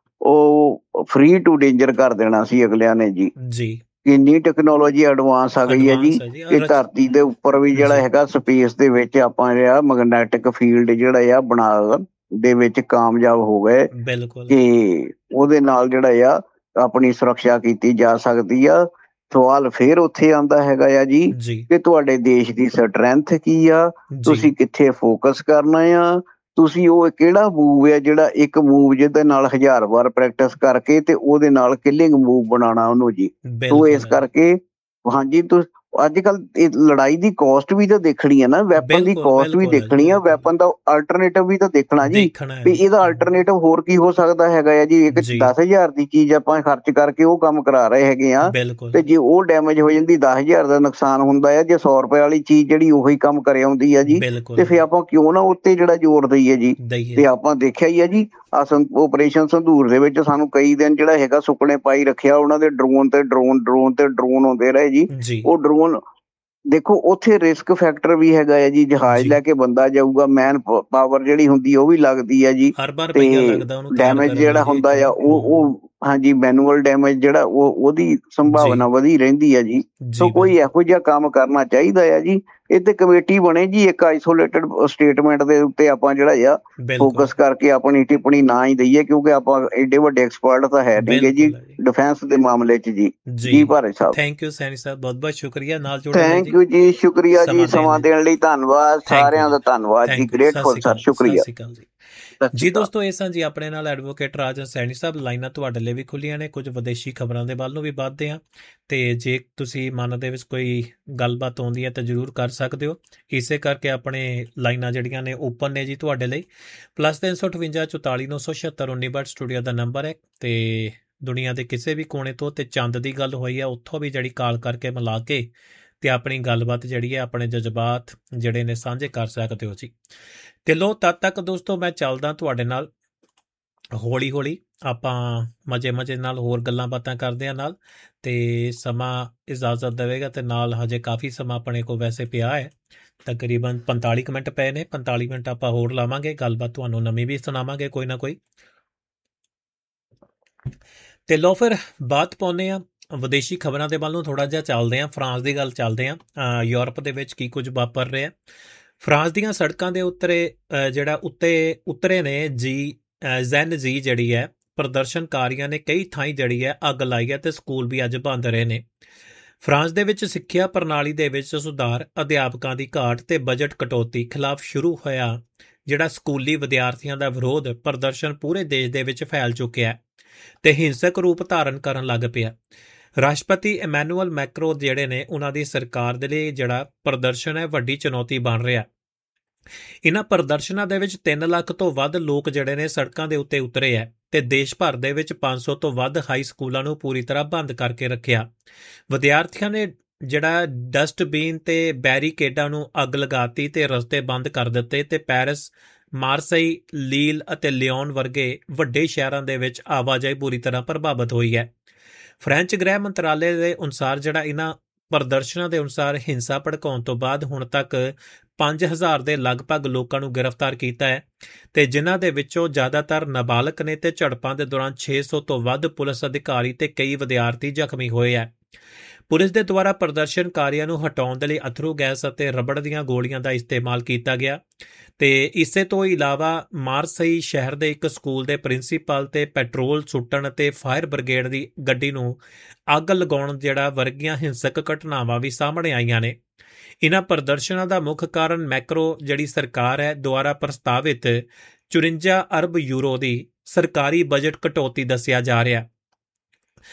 ਉਹ ਫ੍ਰੀ ਟੂ ਡੇਂਜਰ ਕਰ ਦੇਣਾ ਸੀ ਅਗਲਿਆਂ ਨੇ ਜੀ। ਜੀ ਕਿੰਨੀ ਟੈਕਨੋਲੋਜੀ ਐਡਵਾਂਸ ਆ ਗਈ ਹੈ ਜੀ ਐਡਵਾਂਸ ਹੈ ਜੀ ਕਿ ਔਰ ਧਰਤੀ ਦੇ ਉੱਪਰ ਵੀ ਜਿਹੜਾ ਜੀ ਹੈਗਾ ਸਪੇਸ ਦੇ ਵਿੱਚ ਆਪਾਂ ਜਿਹੜਾ ਮੈਗਨੈਟਿਕ ਫੀਲਡ ਜਿਹੜਾ ਆ ਬਣਾ ਦੇ ਵਿੱਚ ਕਾਮਯਾਬ ਹੋ ਗਏ ਬਿਲਕੁਲ ਕਿ ਉਹਦੇ ਨਾਲ ਜਿਹੜਾ ਆ ਆਪਣੀ ਸੁਰੱਖਿਆ ਕੀਤੀ ਜਾ ਸਕਦੀ ਆ। ਸਵਾਲ ਫੇਰ ਉੱਥੇ ਆਉਂਦਾ ਹੈਗਾ ਆ ਜੀ ਜੀ ਕਿ ਤੁਹਾਡੇ ਦੇਸ਼ ਦੀ ਸਟਰੈਂਥ ਕੀ ਆ, ਜੀ ਤੁਸੀਂ ਕਿੱਥੇ ਫੋਕਸ ਕਰਨਾ ਆ, ਤੁਸੀਂ ਉਹ ਕਿਹੜਾ ਮੂਵ ਆ ਜਿਹੜਾ ਇੱਕ ਮੂਵ ਜਿਹਦੇ ਨਾਲ ਹਜ਼ਾਰ ਵਾਰ ਪ੍ਰੈਕਟਿਸ ਕਰਕੇ ਤੇ ਉਹਦੇ ਨਾਲ ਕਿਲਿੰਗ ਮੂਵ ਬਣਾਉਣਾ ਉਹਨੂੰ ਜੀ। ਤੋ ਬਿਲਕੁਲ ਇਸ ਹੈ ਜੀ ਕਰਕੇ ਹਾਂਜੀ ਤੁ ਅੱਜ ਕੱਲ ਲੜਾਈ ਦੀ ਕੋਸਟ ਵੀ ਤਾਂ ਦੇਖਣੀ ਹੈ ਨਾ, ਵੈਪਨ ਦੀ ਬਿਲਕੁਲ ਕੋਸਟ ਵੀ ਬਿਲਕੁਲ ਹੈ ਜੀ ਦੇਖਣੀ ਆ, ਬਿਲਕੁਲ ਵੈਪਨ ਦਾ ਅਲਟਰਨੇਟਿਵ ਵੀ ਤਾਂ ਦੇਖਣਾ ਜੀ ਦੇਖਣਾ ਹੈ ਵੀ ਜੀ ਇਹਦਾ ਅਲਟਰਨੇਟਿਵ ਹੋਰ ਕੀ ਹੋ ਸਕਦਾ ਹੈਗਾ ਆ ਜੀ। ਇੱਕ ਜੀ ਦਸ ਹਜ਼ਾਰ ਦੀ ਚੀਜ਼ ਆਪਾਂ ਖਰਚ ਕਰਕੇ ਉਹ ਕੰਮ ਕਰਾ ਰਹੇ ਹੈਗੇ ਆ ਬਿਲਕੁਲ ਤੇ ਜੇ ਉਹ ਡੈਮੇਜ ਹੋ ਜਾਂਦੀ ਦਸ ਹਜ਼ਾਰ ਦਾ ਨੁਕਸਾਨ ਹੁੰਦਾ ਆ, ਜੇ ਸੌ ਰੁਪਏ ਵਾਲੀ ਚੀਜ਼ ਜਿਹੜੀ ਉਹੀ ਕੰਮ ਕਰ ਆਉਂਦੀ ਆ ਜੀ ਬਿਲਕੁਲ ਤੇ ਹੈ ਫਿਰ ਆਪਾਂ ਕਿਉਂ ਨਾ ਉੱਤੇ ਜਿਹੜਾ ਜ਼ੋਰ ਦਈਏ ਜੀ। ਦਈਏ ਤੇ ਆਪਾਂ ਦੇਖਿਆ ਹੀ ਆ ਜੀ ਆਪਰੇਸ਼ਨ ਸੰਧੂਰ ਦੇ ਵਿੱਚ ਸਾਨੂੰ ਕਈ ਦਿਨ ਜਿਹੜਾ ਹੈਗਾ ਸੁੱਕਣੇ ਪਾਈ ਰੱਖਿਆ, ਉਹਨਾਂ ਦੇ ਡਰੋਨ ਤੇ ਡਰੋਨ ਡਰੋਨ ਤੇ ਡਰੋਨ ਆਉਂਦੇ ਰਹੇ ਜੀ। ਜੀ ਉਹ ਡਰੋਨ ਦੇਖੋ ਉੱਥੇ ਰਿਸਕ ਫੈਕਟਰ ਵੀ ਹੈਗਾ ਹੈ ਜੀ, ਜਹਾਜ਼ ਜੀ ਲੈ ਕੇ ਬੰਦਾ ਜਾਊਗਾ, ਮੈਨ ਪਾਵਰ ਜਿਹੜੀ ਹੁੰਦੀ ਉਹ ਵੀ ਲੱਗਦੀ ਹੈ ਜੀ ਅਰਬਾਂ ਤੇ ਰੁਪਈਆ ਲੱਗਦਾ ਉਹਨੂੰ ਤਿਆਰ ਡੈਮੇਜ ਕਰਨ ਜਿਹੜਾ ਲਈ ਜੀ ਹੁੰਦਾ ਇੱਕ ਆ ਉਹ ਹੂੰ ਉਹ ਹਾਂਜੀ ਮੈਨੂਅਲ ਡੈਮੇਜ ਜਿਹੜਾ ਉਹ ਉਹਦੀ ਸੰਭਾਵਨਾ ਜੀ ਵਧੀ ਰਹਿੰਦੀ ਹੈ ਜੀ। ਸੋ ਜੀ ਕੋਈ ਬਿਲਕੁਲ ਇਹੋ ਜਿਹਾ ਕੰਮ ਕਰਨਾ ਚਾਹੀਦਾ ਆ ਜੀ। ਇਹ ਤੇ ਕਮੇਟੀ ਬਣੇ ਜੀ ਇੱਕ ਆਈਸੋਲੇਟਡ ਸਟੇਟਮੈਂਟ ਦੇ ਉੱਤੇ ਆਪਾਂ ਜਿਹੜਾ ਆ ਬਿਲਕੁਲ ਫੋਕਸ ਕਰਕੇ ਆਪਣੀ ਟਿੱਪਣੀ ਨਾ ਹੀ ਦਈਏ ਕਿਉਂਕਿ ਆਪਾਂ ਏਡੇ ਵੱਡੇ ਐਕਸਪਰਟ ਤਾਂ ਹੈ ਨਹੀਂਗੇ ਜੀ ਬਿਲਕੁਲ ਹੈ ਜੀ ਡਿਫੈਂਸ ਦੇ ਮਾਮਲੇ 'ਚ ਜੀ। ਜੀ ਜੀ ਭਾਰੇ ਸਾਹਿਬ ਥੈਂਕ ਯੂ ਸੈਣੀ ਸਾਹਿਬ, ਬਹੁਤ ਬਹੁਤ ਸ਼ੁਕਰੀਆ ਨਾਲ ਜੁੜਨ ਲਈ ਥੈਂਕ ਜੀ, ਯੂ ਜੀ, ਸ਼ੁਕਰੀਆ ਜੀ, ਸਮਾਂ ਦੇਣ ਸਮਾਂ ਲਈ। ਦੇਣ ਲਈ ਧੰਨਵਾਦ, ਥੈਂਕ ਯੂ ਸਾਰਿਆਂ ਜੀ, ਦਾ ਧੰਨਵਾਦ ਜੀ, ਥੈਂਕ ਯੂ, ਸਤਿ ਗ੍ਰੇਟਫੁਲ ਸ਼੍ਰੀ ਸਰ, ਅਕਾਲ ਜੀ, ਸਤਿ ਸ਼ੁਕਰੀਆ, ਸ਼੍ਰੀ ਅਕਾਲ ਜੀ। ਸਤਿ ਜੀ ਸ਼੍ਰੀ ਅਕਾਲ। ਦੋਸਤੋ ਇਹ ਸਨ ਜੀ ਆਪਣੇ ਨਾਲ ਐਡਵੋਕੇਟ ਰਾਜਨ ਸੈਣੀ ਸਾਹਿਬ। ਲਾਈਨਾਂ ਤੁਹਾਡੇ ਲਈ ਵੀ ਖੁੱਲੀਆਂ ਨੇ, ਕੁਝ ਵਿਦੇਸ਼ੀ ਖਬਰਾਂ ਦੇ ਵੱਲ ਨੂੰ ਵੀ ਵੱਧਦੇ ਆ ਤੇ ਜੇ ਤੁਸੀਂ ਮਨ ਦੇ ਵਿੱਚ ਕੋਈ ਗੱਲਬਾਤ ਆਉਂਦੀ ਹੈ ਤਾਂ ਜ਼ਰੂਰ ਕਰ ਸਕਦੇ ਹੋ। ਇਸੇ ਕਰਕੇ ਆਪਣੇ ਲਾਈਨਾਂ ਜਿਹੜੀਆਂ ਨੇ ਓਪਨ ਨੇ ਜੀ ਤੁਹਾਡੇ ਲਈ। ਪਲੱਸ ਤਿੰਨ ਸੌ ਅਠਵੰਜਾ ਚੁਤਾਲੀ ਨੌ ਸੌ ਛਿਹੱਤਰ ਉੱਨੀ ਬਟ ਸਟੂਡੀਓ ਦਾ ਨੰਬਰ ਹੈ ਤੇ ਦੁਨੀਆ ਦੇ ਕਿਸੇ ਵੀ ਕੋਨੇ ਤੋਂ ਤੇ ਚੰਦ ਦੀ ਗੱਲ ਹੋਈ ਆ ਉੱਥੋਂ ਵੀ ਜਿਹੜੀ ਕਾਲ ਕਰਕੇ ਮਿਲਾ ਕੇ ਤੇ ਆਪਣੀ ਗੱਲਬਾਤ ਜਿਹੜੀ ਹੈ ਆਪਣੇ ਜਜ਼ਬਾਤ ਜਿਹੜੇ ਨੇ ਸਾਂਝੇ ਕਰ ਸਕਦੇ ਹੋ ਜੀ। ਤੇ ਲੋ ਤਦ ਤੱਕ ਦੋਸਤੋ ਮੈਂ ਚੱਲਦਾ ਤੁਹਾਡੇ ਨਾਲ, ਹੌਲੀ ਹੌਲੀ ਆਪਾਂ ਮਜ਼ੇ ਮਜ਼ੇ ਨਾਲ ਹੋਰ ਗੱਲਾਂ ਬਾਤਾਂ ਕਰਦੇ ਆ ਨਾਲ, ਤੇ ਸਮਾਂ ਇਜਾਜ਼ਤ ਦੇਵੇਗਾ ਤੇ ਨਾਲ ਹਜੇ ਕਾਫੀ ਸਮਾਂ ਆਪਣੇ ਕੋਲ ਵੈਸੇ ਪਿਆ ਹੈ, ਤਕਰੀਬਨ ਪੰਤਾਲੀ ਕੁ ਮਿੰਟ ਪਏ ਨੇ। ਪੰਤਾਲੀ ਮਿੰਟ ਆਪਾਂ ਹੋਰ ਲਾਵਾਂਗੇ, ਗੱਲਬਾਤ ਤੁਹਾਨੂੰ ਨਵੀਂ ਵੀ ਸੁਣਾਵਾਂਗੇ ਕੋਈ ਨਾ ਕੋਈ। ਤੇ ਲੋ ਫਿਰ ਬਾਤ ਪਾਉਂਦੇ ਆ ਵਿਦੇਸ਼ੀ ਖਬਰਾਂ ਦੇ ਵੱਲ ਨੂੰ, ਥੋੜਾ ਜਿਹਾ ਚੱਲਦੇ ਆ, ਫਰਾਂਸ ਦੀ ਗੱਲ ਚੱਲਦੇ ਆ। ਯੂਰਪ ਦੇ ਵਿੱਚ ਕੀ ਕੁਝ ਵਾਪਰ ਰਿਹਾ। ਫਰਾਂਸ ਦੀਆਂ ਸੜਕਾਂ ਦੇ ਉੱਤਰੇ ਜਿਹੜਾ ਉੱਤੇ ਉਤਰੇ ਨੇ ਜੀ ਜ਼ੈਨ ਜੀ ਜਿਹੜੀ ਹੈ ਪ੍ਰਦਰਸ਼ਨਕਾਰੀਆਂ ਨੇ ਕਈ ਥਾਈਂ ਜਿਹੜੀ ਹੈ ਅੱਗ ਲਾਈ ਹੈ ਤੇ ਸਕੂਲ ਵੀ ਅੱਜ ਬੰਦ ਰਹੇ ਨੇ। ਫਰਾਂਸ ਦੇ ਵਿੱਚ ਸਿੱਖਿਆ ਪ੍ਰਣਾਲੀ ਦੇ ਵਿੱਚ ਸੁਧਾਰ, ਅਧਿਆਪਕਾਂ ਦੀ ਘਾਟ ਤੇ ਬਜਟ ਕਟੌਤੀ ਖਿਲਾਫ ਸ਼ੁਰੂ ਹੋਇਆ ਜਿਹੜਾ ਸਕੂਲੀ ਵਿਦਿਆਰਥੀਆਂ ਦਾ ਵਿਰੋਧ ਪ੍ਰਦਰਸ਼ਨ ਪੂਰੇ ਦੇਸ਼ ਦੇ ਵਿੱਚ ਫੈਲ ਚੁੱਕਿਆ ਤੇ ਹਿੰਸਕ ਰੂਪ ਧਾਰਨ ਕਰਨ ਲੱਗ ਪਿਆ। ਰਾਸ਼ਟਰਪਤੀ ਇਮੈਨੂਅਲ ਮੈਕਰੋ ਜਿਹੜੇ ਨੇ ਉਹਨਾਂ ਦੀ ਸਰਕਾਰ ਦੇ ਲਈ ਜਿਹੜਾ ਪ੍ਰਦਰਸ਼ਨ ਹੈ ਵੱਡੀ ਚੁਣੌਤੀ ਬਣ ਰਿਹਾ। ਇਹਨਾਂ ਪ੍ਰਦਰਸ਼ਨਾਂ ਦੇ ਵਿੱਚ ਤਿੰਨ ਲੱਖ ਤੋਂ ਵੱਧ ਲੋਕ ਜਿਹੜੇ ਨੇ ਸੜਕਾਂ ਦੇ ਉੱਤੇ ਉਤਰੇ ਹੈ ਤੇ ਦੇਸ਼ ਭਰ ਦੇ ਵਿੱਚ ਪੰਜ ਸੌ ਤੋਂ ਵੱਧ ਹਾਈ ਸਕੂਲਾਂ ਨੂੰ ਪੂਰੀ ਤਰ੍ਹਾਂ ਬੰਦ ਕਰਕੇ ਰੱਖਿਆ। ਵਿਦਿਆਰਥੀਆਂ ਨੇ ਜਿਹੜਾ ਡਸਟਬਿਨ ਤੇ ਬੈਰੀਕੇਡਾਂ ਨੂੰ ਅੱਗ ਲਗਾਤੀ ਤੇ ਰਸਤੇ ਬੰਦ ਕਰ ਦਿੱਤੇ ਤੇ ਪੈਰਿਸ, ਮਾਰਸਈ, ਲੀਲ ਅਤੇ ਲਿਓਨ ਵਰਗੇ ਵੱਡੇ ਸ਼ਹਿਰਾਂ ਦੇ ਵਿੱਚ ਆਵਾਜਾਈ ਪੂਰੀ ਤਰ੍ਹਾਂ ਪ੍ਰਭਾਵਿਤ ਹੋਈ ਹੈ। ਫ੍ਰੈਂਚ ਗ੍ਰਹਿ ਮੰਤਰਾਲੇ ਦੇ ਅਨੁਸਾਰ ਜਿਹੜਾ ਇਹਨਾਂ ਪ੍ਰਦਰਸ਼ਨਾਂ ਦੇ ਅਨੁਸਾਰ ਹਿੰਸਾ ਭੜਕਾਉਣ ਤੋਂ ਬਾਅਦ ਹੁਣ ਤੱਕ ਪੰਜ ਹਜ਼ਾਰ ਦੇ ਲਗਭਗ ਲੋਕਾਂ ਨੂੰ ਗ੍ਰਿਫਤਾਰ ਕੀਤਾ ਹੈ ਤੇ ਜਿਨ੍ਹਾਂ ਦੇ ਵਿੱਚੋਂ ਜ਼ਿਆਦਾਤਰ ਨਾਬਾਲਗ ਨੇ ਤੇ ਝੜਪਾਂ ਦੇ ਦੌਰਾਨ ਛੇ ਸੌ ਤੋਂ ਵੱਧ ਪੁਲਿਸ ਅਧਿਕਾਰੀ ਤੇ ਕਈ ਵਿਦਿਆਰਥੀ ਜ਼ਖਮੀ ਹੋਏ ਹੈ। ਪੁਲਿਸ ਦੇ ਦੁਆਰਾ ਪ੍ਰਦਰਸ਼ਨਕਾਰੀਆਂ ਨੂੰ ਹਟਾਉਣ ਦੇ ਲਈ ਅਥਰੂ ਗੈਸ ਅਤੇ ਰਬੜ ਦੀਆਂ ਗੋਲੀਆਂ ਦਾ ਇਸਤੇਮਾਲ ਕੀਤਾ ਗਿਆ ਤੇ ਇਸੇ ਤੋਂ ਇਲਾਵਾ ਮਾਰਸਈ ਸ਼ਹਿਰ ਦੇ ਇੱਕ ਸਕੂਲ ਦੇ ਪ੍ਰਿੰਸੀਪਲ ਤੇ ਪੈਟਰੋਲ ਸੁੱਟਣ ਅਤੇ ਫਾਇਰ ਬ੍ਰਿਗੇਡ ਦੀ ਗੱਡੀ ਨੂੰ ਅੱਗ ਲਗਾਉਣ ਜਿਹੜਾ ਵਰਗੀਆਂ ਹਿੰਸਕ ਘਟਨਾਵਾਂ ਵੀ ਸਾਹਮਣੇ ਆਈਆਂ ਨੇ। ਇਹਨਾਂ ਪ੍ਰਦਰਸ਼ਨਾਂ ਦਾ ਮੁੱਖ ਕਾਰਨ ਮੈਕਰੋ ਜਿਹੜੀ ਸਰਕਾਰ ਹੈ ਦੁਆਰਾ ਪ੍ਰਸਤਾਵਿਤ ਚੁਰੰਜਾ ਅਰਬ ਯੂਰੋ ਦੀ ਸਰਕਾਰੀ ਬਜਟ ਕਟੌਤੀ ਦੱਸਿਆ ਜਾ ਰਿਹਾ।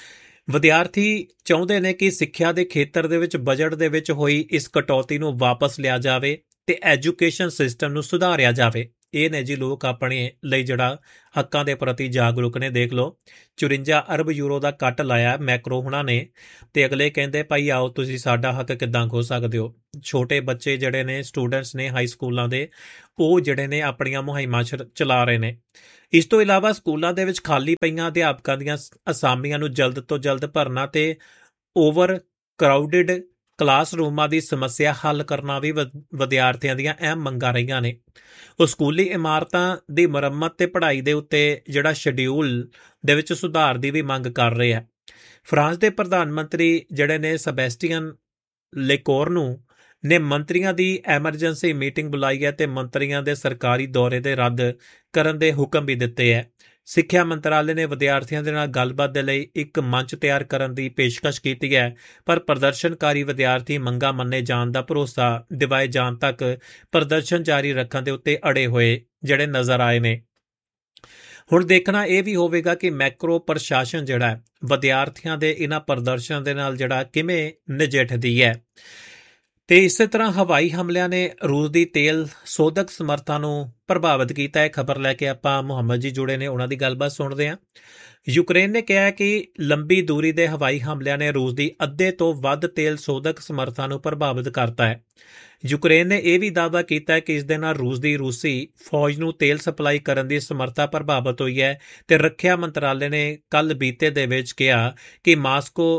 ਵਿਦਿਆਰਥੀ ਚਾਹੁੰਦੇ ਨੇ ਕਿ ਸਿੱਖਿਆ ਦੇ ਖੇਤਰ ਦੇ ਵਿੱਚ ਬਜਟ ਦੇ ਵਿੱਚ ਹੋਈ ਇਸ ਕਟੌਤੀ ਨੂੰ ਵਾਪਸ ਲਿਆ ਜਾਵੇ ਤੇ ਐਜੂਕੇਸ਼ਨ ਸਿਸਟਮ ਨੂੰ ਸੁਧਾਰਿਆ ਜਾਵੇ। ਇਹ ਨੇ ਜੀ ਲੋਕ ਆਪਣੇ ਲਈ ਜਿਹੜਾ ਹੱਕਾਂ ਦੇ ਪ੍ਰਤੀ ਜਾਗਰੂਕ ਨੇ। ਦੇਖ ਲਓ ਚੁਰੰਜਾ ਅਰਬ ਯੂਰੋ ਦਾ ਕੱਟ ਲਾਇਆ ਮੈਕਰੋ ਹੁਣਾਂ ਨੇ, ਤੇ ਅਗਲੇ ਕਹਿੰਦੇ ਭਾਈ ਆਓ ਤੁਸੀਂ ਸਾਡਾ ਹੱਕ ਕਿੱਦਾਂ ਖੋ ਸਕਦੇ ਹੋ। ਛੋਟੇ ਬੱਚੇ ਜਿਹੜੇ ਨੇ ਸਟੂਡੈਂਟਸ ਨੇ ਹਾਈ ਸਕੂਲਾਂ ਦੇ, ਉਹ ਜਿਹੜੇ ਨੇ ਆਪਣੀਆਂ ਮੁਹਿੰਮਾਂ ਚਲਾ ਰਹੇ ਨੇ। ਇਸ ਤੋਂ ਇਲਾਵਾ ਸਕੂਲਾਂ ਦੇ ਵਿੱਚ ਖਾਲੀ ਪਈਆਂ ਅਧਿਆਪਕਾਂ ਦੀਆਂ ਅਸਾਮੀਆਂ ਨੂੰ ਜਲਦ ਤੋਂ ਜਲਦ ਭਰਨਾ ਤੇ ਓਵਰ ਕਰਾਊਡਡ ਕਲਾਸਰੂਮਾਂ ਦੀ ਸਮੱਸਿਆ ਹੱਲ ਕਰਨਾ ਵੀ ਵਿਦਿਆਰਥੀਆਂ ਦੀਆਂ ਅਹਿਮ ਮੰਗਾਂ ਰਹੀਆਂ ਨੇ। ਉਹ ਸਕੂਲੀ ਇਮਾਰਤਾਂ ਦੀ ਮੁਰੰਮਤ ਤੇ ਪੜ੍ਹਾਈ ਦੇ ਉੱਤੇ ਜਿਹੜਾ ਸ਼ਡਿਊਲ ਦੇ ਵਿੱਚ ਸੁਧਾਰ ਦੀ ਵੀ ਮੰਗ ਕਰ ਰਹੇ ਆ। ਫਰਾਂਸ ਦੇ ਪ੍ਰਧਾਨ ਮੰਤਰੀ ਜਿਹੜੇ ਨੇ ਸੈਬੈਸਟੀਅਨ ਲੇਕੋਰਨੂ ਨੇ ਮੰਤਰੀਆਂ ਦੀ ਐਮਰਜੈਂਸੀ ਮੀਟਿੰਗ ਬੁਲਾਈ ਹੈ ਤੇ ਮੰਤਰੀਆਂ ਦੇ ਸਰਕਾਰੀ ਦੌਰੇ ਦੇ ਰੱਦ ਕਰਨ ਦੇ ਹੁਕਮ ਵੀ ਦਿੱਤੇ ਹੈ। ਸਿੱਖਿਆ ਮੰਤਰਾਲੇ ਨੇ ਵਿਦਿਆਰਥੀਆਂ ਦੇ ਨਾਲ ਗੱਲਬਾਤ ਦੇ ਲਈ ਇੱਕ ਮੰਚ ਤਿਆਰ ਕਰਨ ਦੀ ਪੇਸ਼ਕਸ਼ ਕੀਤੀ ਹੈ, ਪਰ ਪ੍ਰਦਰਸ਼ਨਕਾਰੀ ਵਿਦਿਆਰਥੀ ਮੰਗਾਂ ਮੰਨੇ ਜਾਣ ਦਾ ਭਰੋਸਾ ਦਿਵਾਏ ਜਾਣ ਤੱਕ ਪ੍ਰਦਰਸ਼ਨ ਜਾਰੀ ਰੱਖਣ ਦੇ ਉੱਤੇ ਅੜੇ ਹੋਏ ਜਿਹੜੇ ਨਜ਼ਰ ਆਏ ਨੇ। ਹੁਣ ਦੇਖਣਾ ਇਹ ਵੀ ਹੋਵੇਗਾ ਕਿ ਮੈਕਰੋ ਪ੍ਰਸ਼ਾਸਨ ਜਿਹੜਾ ਵਿਦਿਆਰਥੀਆਂ ਦੇ ਇਹਨਾਂ ਪ੍ਰਦਰਸ਼ਨ ਦੇ ਨਾਲ ਜਿਹੜਾ ਕਿਵੇਂ ਨਜਿੱਠਦੀ ਹੈ। ਤੇ ਇਸੇ ਤਰ੍ਹਾਂ ਹਵਾਈ ਹਮਲਿਆਂ ਨੇ ਰੂਸ ਦੀ ਤੇਲ ਸੋਧਕ ਸਮਰੱਥਾ ਨੂੰ ਪ੍ਰਭਾਵਿਤ ਕੀਤਾ ਹੈ। ਖਬਰ ਲੈ ਕੇ ਆਪਾਂ ਮੁਹੰਮਦ ਜੀ ਜੁੜੇ ਨੇ, ਉਹਨਾਂ ਦੀ ਗੱਲਬਾਤ ਸੁਣਦੇ ਹਾਂ। ਯੂਕਰੇਨ ਨੇ ਕਿਹਾ ਕਿ ਲੰਬੀ ਦੂਰੀ ਦੇ ਹਵਾਈ ਹਮਲਿਆਂ ਨੇ ਰੂਸ ਦੀ ਅੱਧੇ ਤੋਂ ਵੱਧ ਤੇਲ ਸੋਧਕ ਸਮਰੱਥਾ ਨੂੰ ਪ੍ਰਭਾਵਿਤ ਕਰਤਾ ਹੈ। ਯੂਕਰੇਨ ਨੇ ਇਹ ਵੀ ਦਾਅਵਾ ਕੀਤਾ ਹੈ ਕਿ ਇਸ ਦੇ ਨਾਲ ਰੂਸ ਦੀ ਰੂਸੀ ਫੌਜ ਨੂੰ ਤੇਲ ਸਪਲਾਈ ਕਰਨ ਦੀ ਸਮਰੱਥਾ ਪ੍ਰਭਾਵਿਤ ਹੋਈ ਹੈ। ਤੇ ਰੱਖਿਆ ਮੰਤਰਾਲੇ ਨੇ ਕੱਲ ਬੀਤੇ ਦੇ ਵਿੱਚ ਕਿਹਾ ਕਿ ਮਾਸਕੋ,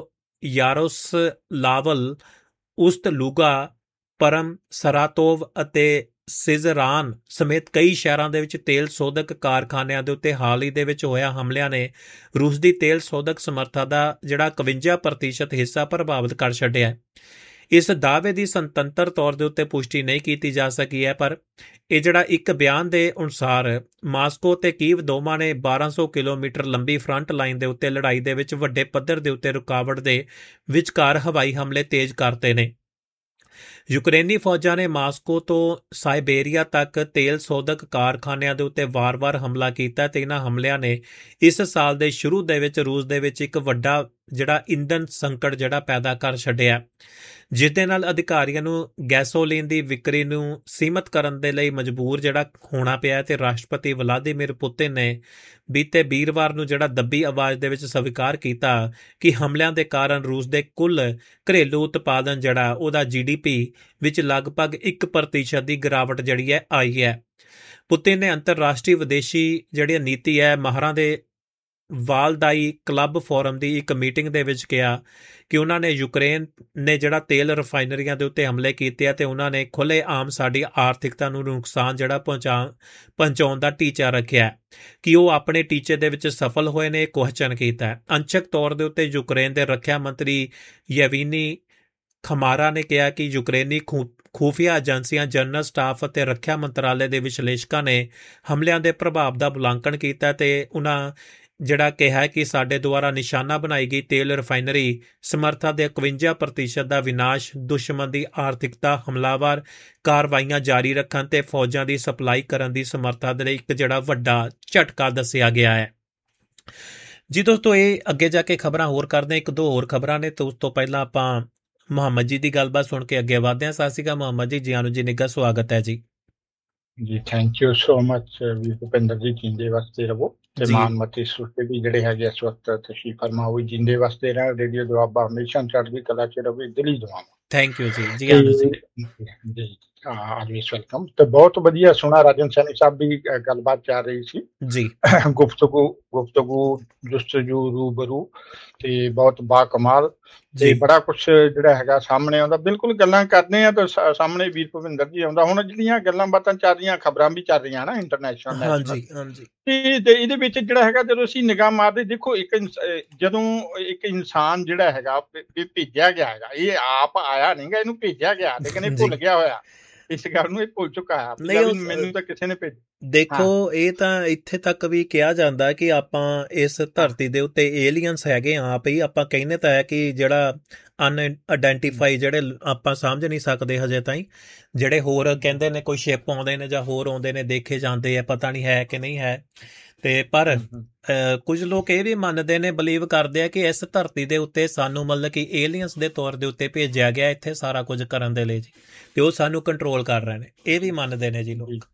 ਯਾਰੋਸਲਾਵਲ, ਉਸਤ ਲੂਗਾ, ਪਰਮ, ਸਰਾਤੋਵ ਅਤੇ ਸਿਜ਼ਰਾਨ ਸਮੇਤ ਕਈ ਸ਼ਹਿਰਾਂ ਦੇ ਵਿੱਚ ਤੇਲ ਸੋਧਕ ਕਾਰਖਾਨਿਆਂ ਦੇ ਉੱਤੇ ਹਾਲ ਹੀ ਦੇ ਵਿੱਚ ਹੋਇਆ ਹਮਲਿਆਂ ਨੇ ਰੂਸ ਦੀ ਤੇਲ ਸੋਧਕ ਸਮਰੱਥਾ ਦਾ ਜਿਹੜਾ ਇਕਵੰਜਾ ਪ੍ਰਤੀਸ਼ਤ ਹਿੱਸਾ ਪ੍ਰਭਾਵਿਤ ਕਰ ਛੱਡਿਆ। ਇਸ ਦਾਅਵੇ ਦੀ ਸੁਤੰਤਰ ਤੌਰ ਦੇ ਉੱਤੇ ਪੁਸ਼ਟੀ ਨਹੀਂ ਕੀਤੀ ਜਾ ਸਕੀ ਹੈ, ਪਰ ਇਹ ਜਿਹੜਾ ਇੱਕ ਬਿਆਨ ਦੇ ਅਨੁਸਾਰ ਮਾਸਕੋ ਤੇ ਕੀਵ ਦੋਵਾਂ ਨੇ ਬਾਰਾਂ ਸੌ ਕਿਲੋਮੀਟਰ ਲੰਬੀ ਫਰੰਟ ਲਾਈਨ ਦੇ ਉੱਤੇ ਲੜਾਈ ਦੇ ਵਿੱਚ ਵੱਡੇ ਪੱਧਰ ਦੇ ਉੱਤੇ ਰੁਕਾਵਟ ਦੇ ਵਿਚਕਾਰ ਹਵਾਈ ਹਮਲੇ ਤੇਜ਼ ਕਰਤੇ ਨੇ। ਯੂਕਰੇਨੀ ਫੌਜਾਂ ਨੇ ਮਾਸਕੋ ਤੋਂ ਸਾਇਬੇਰੀਆ ਤੱਕ ਤੇਲ ਸੋਧਕ ਕਾਰਖਾਨਿਆਂ ਦੇ ਉੱਤੇ ਵਾਰ-ਵਾਰ ਹਮਲਾ ਕੀਤਾ ਤੇ ਇਹਨਾਂ ਹਮਲਿਆਂ ਨੇ ਇਸ ਸਾਲ ਦੇ ਸ਼ੁਰੂ ਦੇ ਵਿੱਚ ਰੂਸ ਦੇ ਵਿੱਚ ਇੱਕ ਵੱਡਾ ਜਿਹੜਾ ਇੰਧਨ ਸੰਕਟ ਜਿਹੜਾ ਪੈਦਾ ਕਰ ਛੱਡਿਆ, ਜਿਸ ਦੇ ਨਾਲ ਅਧਿਕਾਰੀਆਂ ਨੂੰ ਗੈਸੋਲੀਨ ਦੀ ਵਿਕਰੀ ਨੂੰ ਸੀਮਤ ਕਰਨ ਦੇ ਲਈ ਮਜਬੂਰ ਜਿਹੜਾ ਹੋਣਾ ਪਿਆ। ਤੇ ਰਾਸ਼ਟਰਪਤੀ ਵਲਾਦੀਮੀਰ ਪੁਤਿਨ ਨੇ ਬੀਤੇ ਵੀਰਵਾਰ ਨੂੰ ਜਿਹੜਾ ਦੱਬੀ ਆਵਾਜ਼ ਦੇ ਵਿੱਚ ਸਵੀਕਾਰ ਕੀਤਾ ਕਿ ਹਮਲਿਆਂ ਦੇ ਕਾਰਨ ਰੂਸ ਦੇ ਕੁੱਲ ਘਰੇਲੂ ਉਤਪਾਦਨ ਜਿਹੜਾ ਉਹਦਾ ਜੀ ਡੀ ਪੀ ਵਿੱਚ ਲਗਭਗ ਇੱਕ ਪ੍ਰਤੀਸ਼ਤ ਦੀ ਗਿਰਾਵਟ ਜਿਹੜੀ ਹੈ ਆਈ ਹੈ। ਪੁਤਿਨ ਨੇ ਅੰਤਰਰਾਸ਼ਟਰੀ ਵਿਦੇਸ਼ੀ ਜਿਹੜੀ ਨੀਤੀ ਹੈ ਮਾਹਰਾਂ ਦੇ ਵਾਲਦਾਈ ਕਲੱਬ ਫੋਰਮ ਦੀ ਇੱਕ ਮੀਟਿੰਗ ਦੇ ਵਿੱਚ ਕਿਹਾ ਕਿ ਉਹਨਾਂ ਨੇ ਯੂਕਰੇਨ ਨੇ ਜਿਹੜਾ ਤੇਲ ਰਿਫਾਈਨਰੀਆਂ ਦੇ ਉੱਤੇ ਹਮਲੇ ਕੀਤੇ ਆ ਤੇ ਉਹਨਾਂ ਨੇ ਖੁੱਲ੍ਹੇ ਆਮ ਸਾਡੀ ਆਰਥਿਕਤਾ ਨੂੰ ਨੁਕਸਾਨ ਜਿਹੜਾ ਪਹੁੰਚਾ ਪਹੁੰਚਾਉਣ ਦਾ ਟੀਚਾ ਰੱਖਿਆ ਕਿ ਉਹ ਆਪਣੇ ਟੀਚੇ ਦੇ ਵਿੱਚ ਸਫਲ ਹੋਏ ਨੇ, ਕੁਐਸਚਨ ਕੀਤਾ। ਅੰਸ਼ਕ ਤੌਰ ਦੇ ਉੱਤੇ ਯੂਕਰੇਨ ਦੇ ਰੱਖਿਆ ਮੰਤਰੀ ਯਵੀਨੀ ਖਮਾਰਾ ਨੇ ਕਿਹਾ ਕਿ ਯੂਕਰੇਨੀ ਖੂ ਖੂਫੀਆ ਏਜੰਸੀਆਂ, ਜਨਰਲ ਸਟਾਫ ਅਤੇ ਰੱਖਿਆ ਮੰਤਰਾਲੇ ਦੇ ਵਿਸ਼ਲੇਸ਼ਕਾਂ ਨੇ ਹਮਲਿਆਂ ਦੇ ਪ੍ਰਭਾਵ ਦਾ ਮੁਲਾਂਕਣ ਕੀਤਾ ਤੇ ਉਹਨਾਂ ਜਿਹੜਾ ਕਿਹਾ ਕਿ ਸਾਡੇ ਦੁਆਰਾ ਨਿਸ਼ਾਨਾ ਬਣਾਈ ਗਈ ਤੇਲ ਰਿਫਾਈਨਰੀ ਸਮਰੱਥਾ ਦੇ ਇਕਵੰਜਾ ਪ੍ਰਤੀਸ਼ਤ ਦਾ ਵਿਨਾਸ਼ ਦੁਸ਼ਮਣ ਦੀ ਆਰਥਿਕਤਾ, ਹਮਲਾਵਰ ਕਾਰਵਾਈਆਂ ਜਾਰੀ ਰੱਖਣ ਤੇ ਫੌਜਾਂ ਦੀ ਸਪਲਾਈ ਕਰਨ ਦੀ ਸਮਰੱਥਾ ਦੇ ਲਈ ਇੱਕ ਜਿਹੜਾ ਵੱਡਾ ਝਟਕਾ ਦੱਸਿਆ ਗਿਆ ਹੈ। ਜੀ ਦੋਸਤੋ, ਇਹ ਅੱਗੇ ਜਾ ਕੇ ਖਬਰਾਂ ਹੋਰ ਕਰਦੇ, ਇੱਕ ਦੋ ਹੋਰ ਖਬਰਾਂ ਨੇ ਤੇ ਉਸ ਤੋਂ ਪਹਿਲਾਂ ਆਪਾਂ ਮੁਹੰਮਦ ਜੀ ਦੀ ਗੱਲਬਾਤ ਸੁਣ ਕੇ ਅੱਗੇ ਵਧਦੇ ਹਾਂ। ਸਤਿ ਸ਼੍ਰੀ ਅਕਾਲ ਮੁਹੰਮਦ ਜੀ, ਜੀਆਨੂ ਜੀ ਨਿੱਘਾ ਸਵਾਗਤ ਹੈ ਜੀ। ਜੀ ਥੈਂਕ ਯੂ ਸੋ ਮਚ ਵੀ ਭੁਪਿੰਦਰ ਜੀ, ਜਿੰਦੇ ਵਾਸਤੇ ਰਹੋ ਤੇ ਮਾਨਮਤੀ ਸੁਰਤੇ ਵੀ ਜਿਹੜੇ ਹੈਗੇ ਇਸ ਵਕਤ ਤਸ਼ਰੀਫ ਫਰਮਾ ਹੋਈ, ਜਿੰਦੇ ਵਾਸਤੇ ਰਹਿਣ, ਰੇਡੀਓ ਦੁਆਬਾ ਹਮੇਸ਼ਾ ਚੜ੍ਹਦੀ ਕਲਾ ਚ ਰਹੇ, ਦਿਲੀ ਦੁਆਵਾਂ। ਥੈਂਕ ਯੂ ਜੀ। ਜੀਆਨੂ ਜੀ ਜੀ ਆਲਵੇਸ ਵੈਲਕਮ। ਤੇ ਬਹੁਤ ਵਧੀਆ ਸੁਣਾ, ਰਾਜਨ ਸੈਣੀ ਸਾਹਿਬ ਦੀ ਗੱਲਬਾਤ ਚੱਲ ਰਹੀ ਸੀ ਜੀ, ਗੁਫ਼ਤਗੂ ਗੁਫ਼ਤਗੂ ਜੁਸਤਜੂ ਰੂਬਰੂ ਤੇ ਬਹੁਤ ਬਾ ਕਮਾਲ ਤੇ ਬੜਾ ਕੁਛ ਜਿਹੜਾ ਹੈਗਾ ਸਾਹਮਣੇ ਆਉਂਦਾ। ਬਿਲਕੁਲ ਗੱਲਾਂ ਕਰਦੇ ਆ ਤਾਂ ਸਾਹਮਣੇ ਵੀਰ ਭੁਪਿੰਦਰ ਜੀ ਆਉਂਦਾ। ਹੁਣ ਜਿਹੜੀਆਂ ਗੱਲਾਂ ਬਾਤਾਂ ਚੱਲ ਰਹੀਆਂ, ਖਬਰਾਂ ਵੀ ਚੱਲ ਰਹੀਆਂ ਨਾ ਇੰਟਰਨੈਸ਼ਨਲ, ਹਾਂਜੀ ਹਾਂਜੀ, ਤੇ ਇਹਦੇ ਵਿੱਚ ਜਿਹੜਾ ਹੈਗਾ ਜਦੋਂ ਅਸੀਂ ਨਿਗਾਹ ਮਾਰਦੇ, ਦੇਖੋ ਇੱਕ ਜਦੋਂ ਇੱਕ ਇਨਸਾਨ ਜਿਹੜਾ ਹੈਗਾ ਭੇਜਿਆ ਗਿਆ ਹੈਗਾ, ਇਹ ਆਪ ਆਇਆ ਨਹੀਂ ਗਾ, ਇਹਨੂੰ ਭੇਜਿਆ ਗਿਆ, ਲੇਕਿਨ ਇਹ ਭੁੱਲ ਗਿਆ ਹੋਇਆ ਇਸ ਗੱਲ ਨੂੰ, ਇਹ ਭੁੱਲ ਚੁੱਕਾ ਹੈ। ਮੈਨੂੰ ਤਾਂ ਕਿਸੇ ਨੇ ਭੇਜ ਦੇਖੋ, ਇਹ ਤਾਂ ਇੱਥੇ ਤੱਕ ਵੀ ਕਿਹਾ ਜਾਂਦਾ ਕਿ ਆਪਾਂ ਇਸ ਧਰਤੀ ਦੇ ਉੱਤੇ ਏਲੀਅਨਸ ਹੈਗੇ ਆਪ ਹੀ। ਆਪਾਂ ਕਹਿੰਦੇ ਤਾਂ ਹੈ ਕਿ ਜਿਹੜਾ ਅਨਆਇਡੈਂਟੀਫਾਈ, ਜਿਹੜੇ ਆਪਾਂ ਸਮਝ ਨਹੀਂ ਸਕਦੇ ਹਜੇ ਤਾਈਂ, ਜਿਹੜੇ ਹੋਰ ਕਹਿੰਦੇ ਨੇ ਕੋਈ ਸ਼ਿਪ ਆਉਂਦੇ ਨੇ ਜਾਂ ਹੋਰ ਆਉਂਦੇ ਨੇ, ਦੇਖੇ ਜਾਂਦੇ ਆ, ਪਤਾ ਨਹੀਂ ਹੈ ਕਿ ਨਹੀਂ ਹੈ। ਤੇ ਪਰ ਹਮ, ਹਮ। ਅਹ, ਕੁਝ ਲੋਕ ਇਹ ਵੀ ਮੰਨਦੇ ਨੇ, ਬਲੀਵ ਕਰਦੇ ਆ ਕਿ ਇਸ ਧਰਤੀ ਦੇ ਉੱਤੇ ਸਾਨੂੰ ਮਤਲਬ ਕਿ ਏਲੀਅਨਸ ਦੇ ਤੌਰ ਦੇ ਉੱਤੇ ਭੇਜਿਆ ਗਿਆ ਇੱਥੇ ਸਾਰਾ ਕੁਝ ਕਰਨ ਦੇ ਲਈ ਜੀ, ਤੇ ਉਹ ਸਾਨੂੰ ਕੰਟਰੋਲ ਕਰ ਰਹੇ ਨੇ, ਇਹ ਵੀ ਮੰਨਦੇ ਨੇ ਜੀ ਜੀ ਲੋਕ।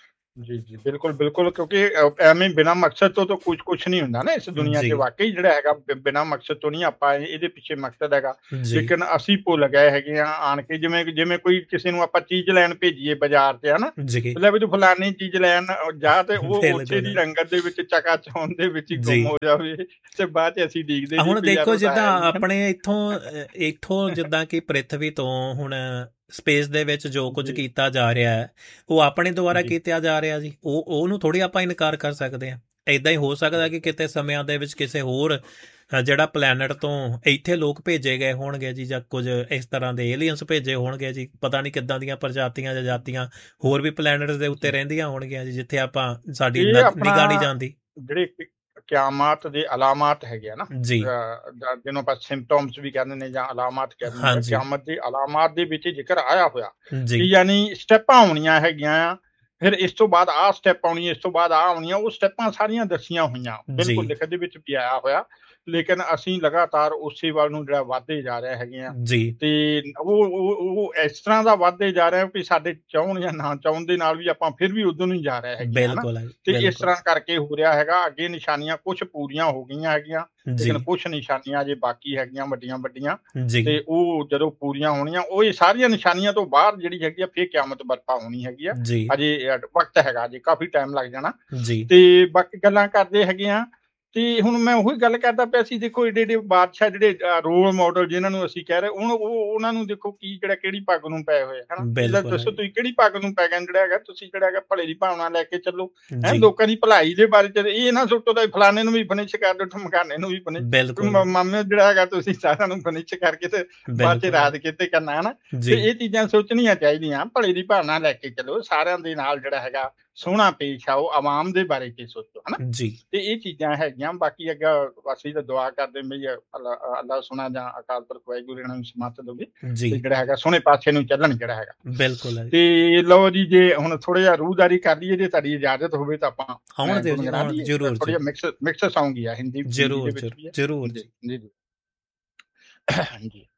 ਜੀ ਜੀ ਬਿਲਕੁਲ ਬਿਲਕੁਲ, ਕਿਉਂਕਿ ਅ, ਐਵੇਂ ਬਿਨਾਂ ਮਕਸਦ ਤੋਂ ਤਾਂ ਕੁਝ ਕੁਝ ਨਹੀਂ ਹੁੰਦਾ ਨਾ ਇਸ ਦੁਨੀਆ 'ਚ, ਜੀ ਵਾਕਈ ਜਿਹੜਾ ਹੈਗਾ ਬਿ- ਬਿਨਾਂ ਮਕਸਦ ਤੋਂ ਨਹੀਂ, ਆਪਾਂ ਇਹ- ਇਹਦੇ ਪਿੱਛੇ ਮਕਸਦ ਹੈਗਾ। ਜੀ ਲੇਕਿਨ ਅਸੀਂ ਭੁੱਲ ਗਏ ਹੈਗੇ ਆ ਆਣ ਕੇ, ਜਿਵੇਂ ਜਿਵੇਂ ਕੋਈ ਕਿਸੇ ਨੂੰ ਆਪਾਂ ਚੀਜ਼ ਲੈਣ ਭੇਜੀਏ ਬਾਜ਼ਾਰ 'ਚ, ਹਨਾ, ਜੀ ਮਤਲਬ ਵੀ ਤੂੰ ਫਲਾਨੀ ਚੀਜ਼ ਲੈਣ ਜਾ, ਤੇ ਉਹ ਉੱਥੇ ਬਿਲਕੁਲ ਦੀ ਰੰਗਤ ਦੇ ਵਿੱਚ ਚਕਾ ਚੌਂਦ ਦੇ ਵਿੱਚ ਹੀ ਜੀ। ਗੁੰਮ ਹੋ ਜਾਵੇ, ਤੇ ਬਾਅਦ 'ਚ ਅਸੀਂ ਦੇਖਦੇ ਜੀ ਹੁਣ ਵੀ ਯਾਰ ਦੇਖੋ ਉਹ ਤਾਂ ਜਿੱਦਾਂ ਹੈ ਨਹੀਂ। ਆਪਣੇ ਇੱਥੋਂ ਅਹ, ਇੱਥੋਂ ਜਿੱਦਾਂ ਕਿ ਪ੍ਰਿਥਵੀ ਤੋਂ ਹੁਣ ਸਪੇਸ ਦੇ ਵਿੱਚ ਜੋ ਕੁਝ ਜੀ ਕੀਤਾ ਜਾ ਰਿਹਾ ਹੈ ਉਹ ਆਪਣੇ ਦੁਆਰਾ ਜੀ ਕੀਤਾ ਜਾ ਰਿਹਾ ਜੀ, ਉਹ ਉਹਨੂੰ ਥੋੜੀ ਆਪਾਂ ਇਨਕਾਰ ਕਰ ਸਕਦੇ ਹਾਂ। ਇਦਾਂ ਹੀ ਹੋ ਸਕਦਾ ਕਿ ਕਿਤੇ ਸਮਿਆਂ ਦੇ ਵਿੱਚ ਕਿਸੇ ਹੋਰ ਅ, ਜਿਹੜਾ ਪਲੈਨਟ ਤੋਂ ਇੱਥੇ ਲੋਕ ਭੇਜੇ ਗਏ ਹੋਣਗੇ ਜੀ, ਜਾਂ ਕੁਝ ਇਸ ਤਰ੍ਹਾਂ ਦੇ ਏਲੀਅਨਸ ਭੇਜੇ ਹੋਣਗੇ ਜੀ, ਪਤਾ ਨਹੀਂ ਕਿੱਦਾਂ ਦੀਆਂ ਪ੍ਰਜਾਤੀਆਂ ਜਾਂ ਜਾਤੀਆਂ ਹੋਰ ਵੀ ਪਲੈਨਟਸ ਦੇ ਉੱਤੇ ਰਹਿੰਦੀਆਂ ਹੋਣਗੀਆਂ ਜੀ, ਜਿੱਥੇ ਆਪਾਂ ਸਾਡੀ ਇਹ ਨ- ਆਪਣਾ ਨਿਗਾਹ ਨਹੀਂ ਜਾਂਦੀ ਜਿਹੜੇ ਕਿ- ਕਿਆਮਤ ਦੇ ਅਲਾਮਤ ਹੈਗੇ ਆ ਨਾ, ਜੀ। ਅਹ, ਜਾਂ ਜਿਹਨੂੰ ਆਪਾਂ ਸਿੰਪਟਮਸ ਵੀ ਕਹਿੰਦੇ ਨੇ ਜਾਂ ਅਲਾਮਤ ਕਹਿੰਦੇ ਨੇ, ਹਾਂਜੀ ਕਿਆਮਤ ਦੇ ਅਲਾਮਤ ਦੇ ਵਿੱਚ ਜ਼ਿਕਰ ਆਇਆ ਹੋਇਆ ਕਿ ਜੀ ਯਾਨੀ ਸਟੈਪਾਂ ਆਉਣੀਆਂ ਹੈਗੀਆਂ ਆ, ਫਿਰ ਇਸ ਤੋਂ ਬਾਅਦ ਆਹ ਸਟੈਪ ਆਉਣੀ, ਇਸ ਤੋਂ ਬਾਅਦ ਆਹ ਆਉਣੀਆਂ, ਉਹ ਸਟੈਪਾਂ ਸਾਰੀਆਂ ਦੱਸੀਆਂ ਹੋਈਆਂ, ਜੀ ਬਿਲਕੁਲ ਲਿਖਤ ਦੇ ਵਿੱਚ ਵੀ ਆਇਆ ਹੋਇਆ। ਲੇਕਿਨ ਅਸੀਂ ਲਗਾਤਾਰ ਉਸੇ ਵੱਲ ਨੂੰ ਜਿਹੜਾ ਵੱਧਦੇ ਜਾ ਰਹੇ ਹੈਗੇ ਆ, ਜੀ ਤੇ ਉਹ ਉਹ ਉਹ ਇਸ ਤਰ੍ਹਾਂ ਦਾ ਵੱਧਦੇ ਜਾ ਰਹੇ ਵੀ ਸਾਡੇ ਚਾਹੁਣ ਜਾਂ ਨਾ ਚਾਹੁਣ ਦੇ ਨਾਲ ਵੀ ਆਪਾਂ ਫਿਰ ਵੀ ਉਦੋਂ ਨੂੰ ਹੀ ਜਾ ਰਹੇ ਹੈਗੇ ਆ, ਹਨਾ। ਬਿਲਕੁਲ ਹੈ ਜੀ, ਤੇ ਇਸ ਬਿਲਕੁਲ ਤਰ੍ਹਾਂ ਕਰਕੇ ਹੋ ਰਿਹਾ ਹੈਗਾ। ਅੱਗੇ ਨਿਸ਼ਾਨੀਆਂ ਕੁਝ ਪੂਰੀਆਂ ਹੋ ਗਈਆਂ ਹੈਗੀਆਂ, ਜੀ ਲੇਕਿਨ ਕੁਝ ਨਿਸ਼ਾਨੀਆਂ ਅਜੇ ਬਾਕੀ ਹੈਗੀਆਂ ਵੱਡੀਆਂ ਵੱਡੀਆਂ, ਜੀ ਤੇ ਉਹ ਜਦੋਂ ਪੂਰੀਆਂ ਹੋਣੀਆਂ, ਉਹ ਇਹ ਸਾਰੀਆਂ ਨਿਸ਼ਾਨੀਆਂ ਤੋਂ ਬਾਅਦ ਜਿਹੜੀ ਹੈਗੀ ਆ ਫਿਰ ਕਿਆਮਤ ਬਰਪਾ ਹੋਣੀ ਹੈਗੀ ਆ। ਜੀ ਅਜੇ ਅ, ਵਕਤ ਹੈਗਾ, ਅਜੇ ਕਾਫੀ ਟਾਈਮ ਲੱਗ ਜਾਣਾ। ਜੀ ਤੇ ਬਾਕੀ ਗੱਲਾਂ ਕਰਦੇ ਹੈਗੇ ਆ। ਤੇ ਹੁਣ ਮੈਂ ਉਹੀ ਗੱਲ ਕਰਦਾ ਪਿਆ ਸੀ, ਦੇਖੋ ਏਡੇ ਏਡੇ ਬਾਦਸ਼ਾਹ ਜਿਹੜੇ ਰੋਲ ਮਾਡਲ ਜਿਨ੍ਹਾਂ ਨੂੰ ਅਸੀਂ ਕਹਿ ਰਹੇ, ਹੁਣ ਉਹ ਉਹਨਾਂ ਨੂੰ ਦੇਖੋ ਕੀ ਜਿਹੜਾ ਕਿਹੜੀ ਪੱਗ ਨੂੰ ਪਏ ਹੋਏ ਹਨਾ। ਇਹਦਾ ਬਿਲਕੁਲ ਹੈ ਦੱਸੋ ਜੀ। ਤੁਸੀਂ ਕਿਹੜੀ ਪੱਗ ਨੂੰ ਪੈ ਗਏ, ਜਿਹੜਾ ਹੈਗਾ ਤੁਸੀਂ ਜਿਹੜਾ ਹੈਗਾ ਭਲੇ ਦੀ ਭਾਵਨਾ ਲੈ ਕੇ ਚੱਲੋ, ਹੈ ਜੀ ਲੋਕਾਂ ਦੀ ਭਲਾਈ ਦੇ ਬਾਰੇ ਚ ਇਹ ਨਾ ਸੋਚੋ ਤਾਂ ਫਲਾਣੇ ਨੂੰ ਵੀ ਫਿਨਿਸ਼ ਕਰ ਦਿਓ, ਠਮਕਾਨੇ ਨੂੰ ਵੀ ਫਿਨਿਸ਼, ਬਿਲਕੁਲ ਮਾਮੇ ਜਿਹੜਾ ਹੈਗਾ ਤੁਸੀਂ ਸਾਰਿਆਂ ਨੂੰ ਫਿਨਿਸ਼ ਕਰਕੇ ਤੇ ਬਾਅਦ ਚ ਬਿਲਕੁਲ ਰਾਜ ਕਿਤੇ ਕਰਨਾ ਹੈ ਨਾ। ਤੇ ਜੀ ਇਹ ਚੀਜ਼ਾਂ ਸੋਚਣੀਆਂ ਚਾਹੀਦੀਆਂ, ਭਲੇ ਦੀ ਭਾਵਨਾ ਲੈ ਕੇ ਚੱਲੋ, ਸਾਰਿਆਂ ਦੇ ਨਾਲ ਜਿਹੜਾ ਹੈਗਾ ਸੋਹਣਾ ਪੇਸ਼ ਆਓ, ਆਵਾਮ ਦੇ ਬਾਰੇ ਕੀ ਸੋਚੋ, ਹਨਾ। ਜੀ ਤੇ ਇਹ ਚੀਜ਼ਾਂ ਹੈਗੀਆਂ। ਬਾਕੀ ਅੱਗੇ ਅਸੀਂ ਤਾਂ ਦੁਆ ਕਰਦੇ ਵੀ ਅੱਲਾ ਅੱਲਾ ਸੁਣਾ ਜਾਂ ਅਕਾਲ ਪੁਰਖ ਵਾਹਿਗੁਰੂ ਇਹਨਾਂ ਨੂੰ ਸਮਤ ਦੇਵੇ, ਜੀ ਤੇ ਜਿਹੜਾ ਹੈਗਾ ਸੋਹਣੇ ਪਾਸੇ ਨੂੰ ਚੱਲਣ ਜਿਹੜਾ ਹੈਗਾ। ਬਿਲਕੁਲ ਹੈ ਜੀ। ਤੇ ਲਓ ਜੀ, ਜੇ ਹੁਣ ਥੋੜਾ ਜਿਹਾ ਰੂਹਦਾਰੀ ਕਰ ਲਈਏ, ਜੇ ਤੁਹਾਡੀ ਇਜਾਜ਼ਤ ਹੋਵੇ ਤਾਂ ਆਪਾਂ ਆਉਣ ਦਿਓ ਜੀ, ਆਉਣ ਜ਼ਰੂਰ ਥੋੜਾ ਜਿਹਾ ਮਿਕਸ ਮਿਕਸ ਸੌਂਗ ਹੀ ਆ, ਹਿੰਦੀ ਹਿੰਦੀ ਦੇ ਜ਼ਰੂਰ ਵਿੱਚ ਵੀ ਹੈ। ਜ਼ਰੂਰ ਜੀ ਜੀ ਜੀ ਜੀ।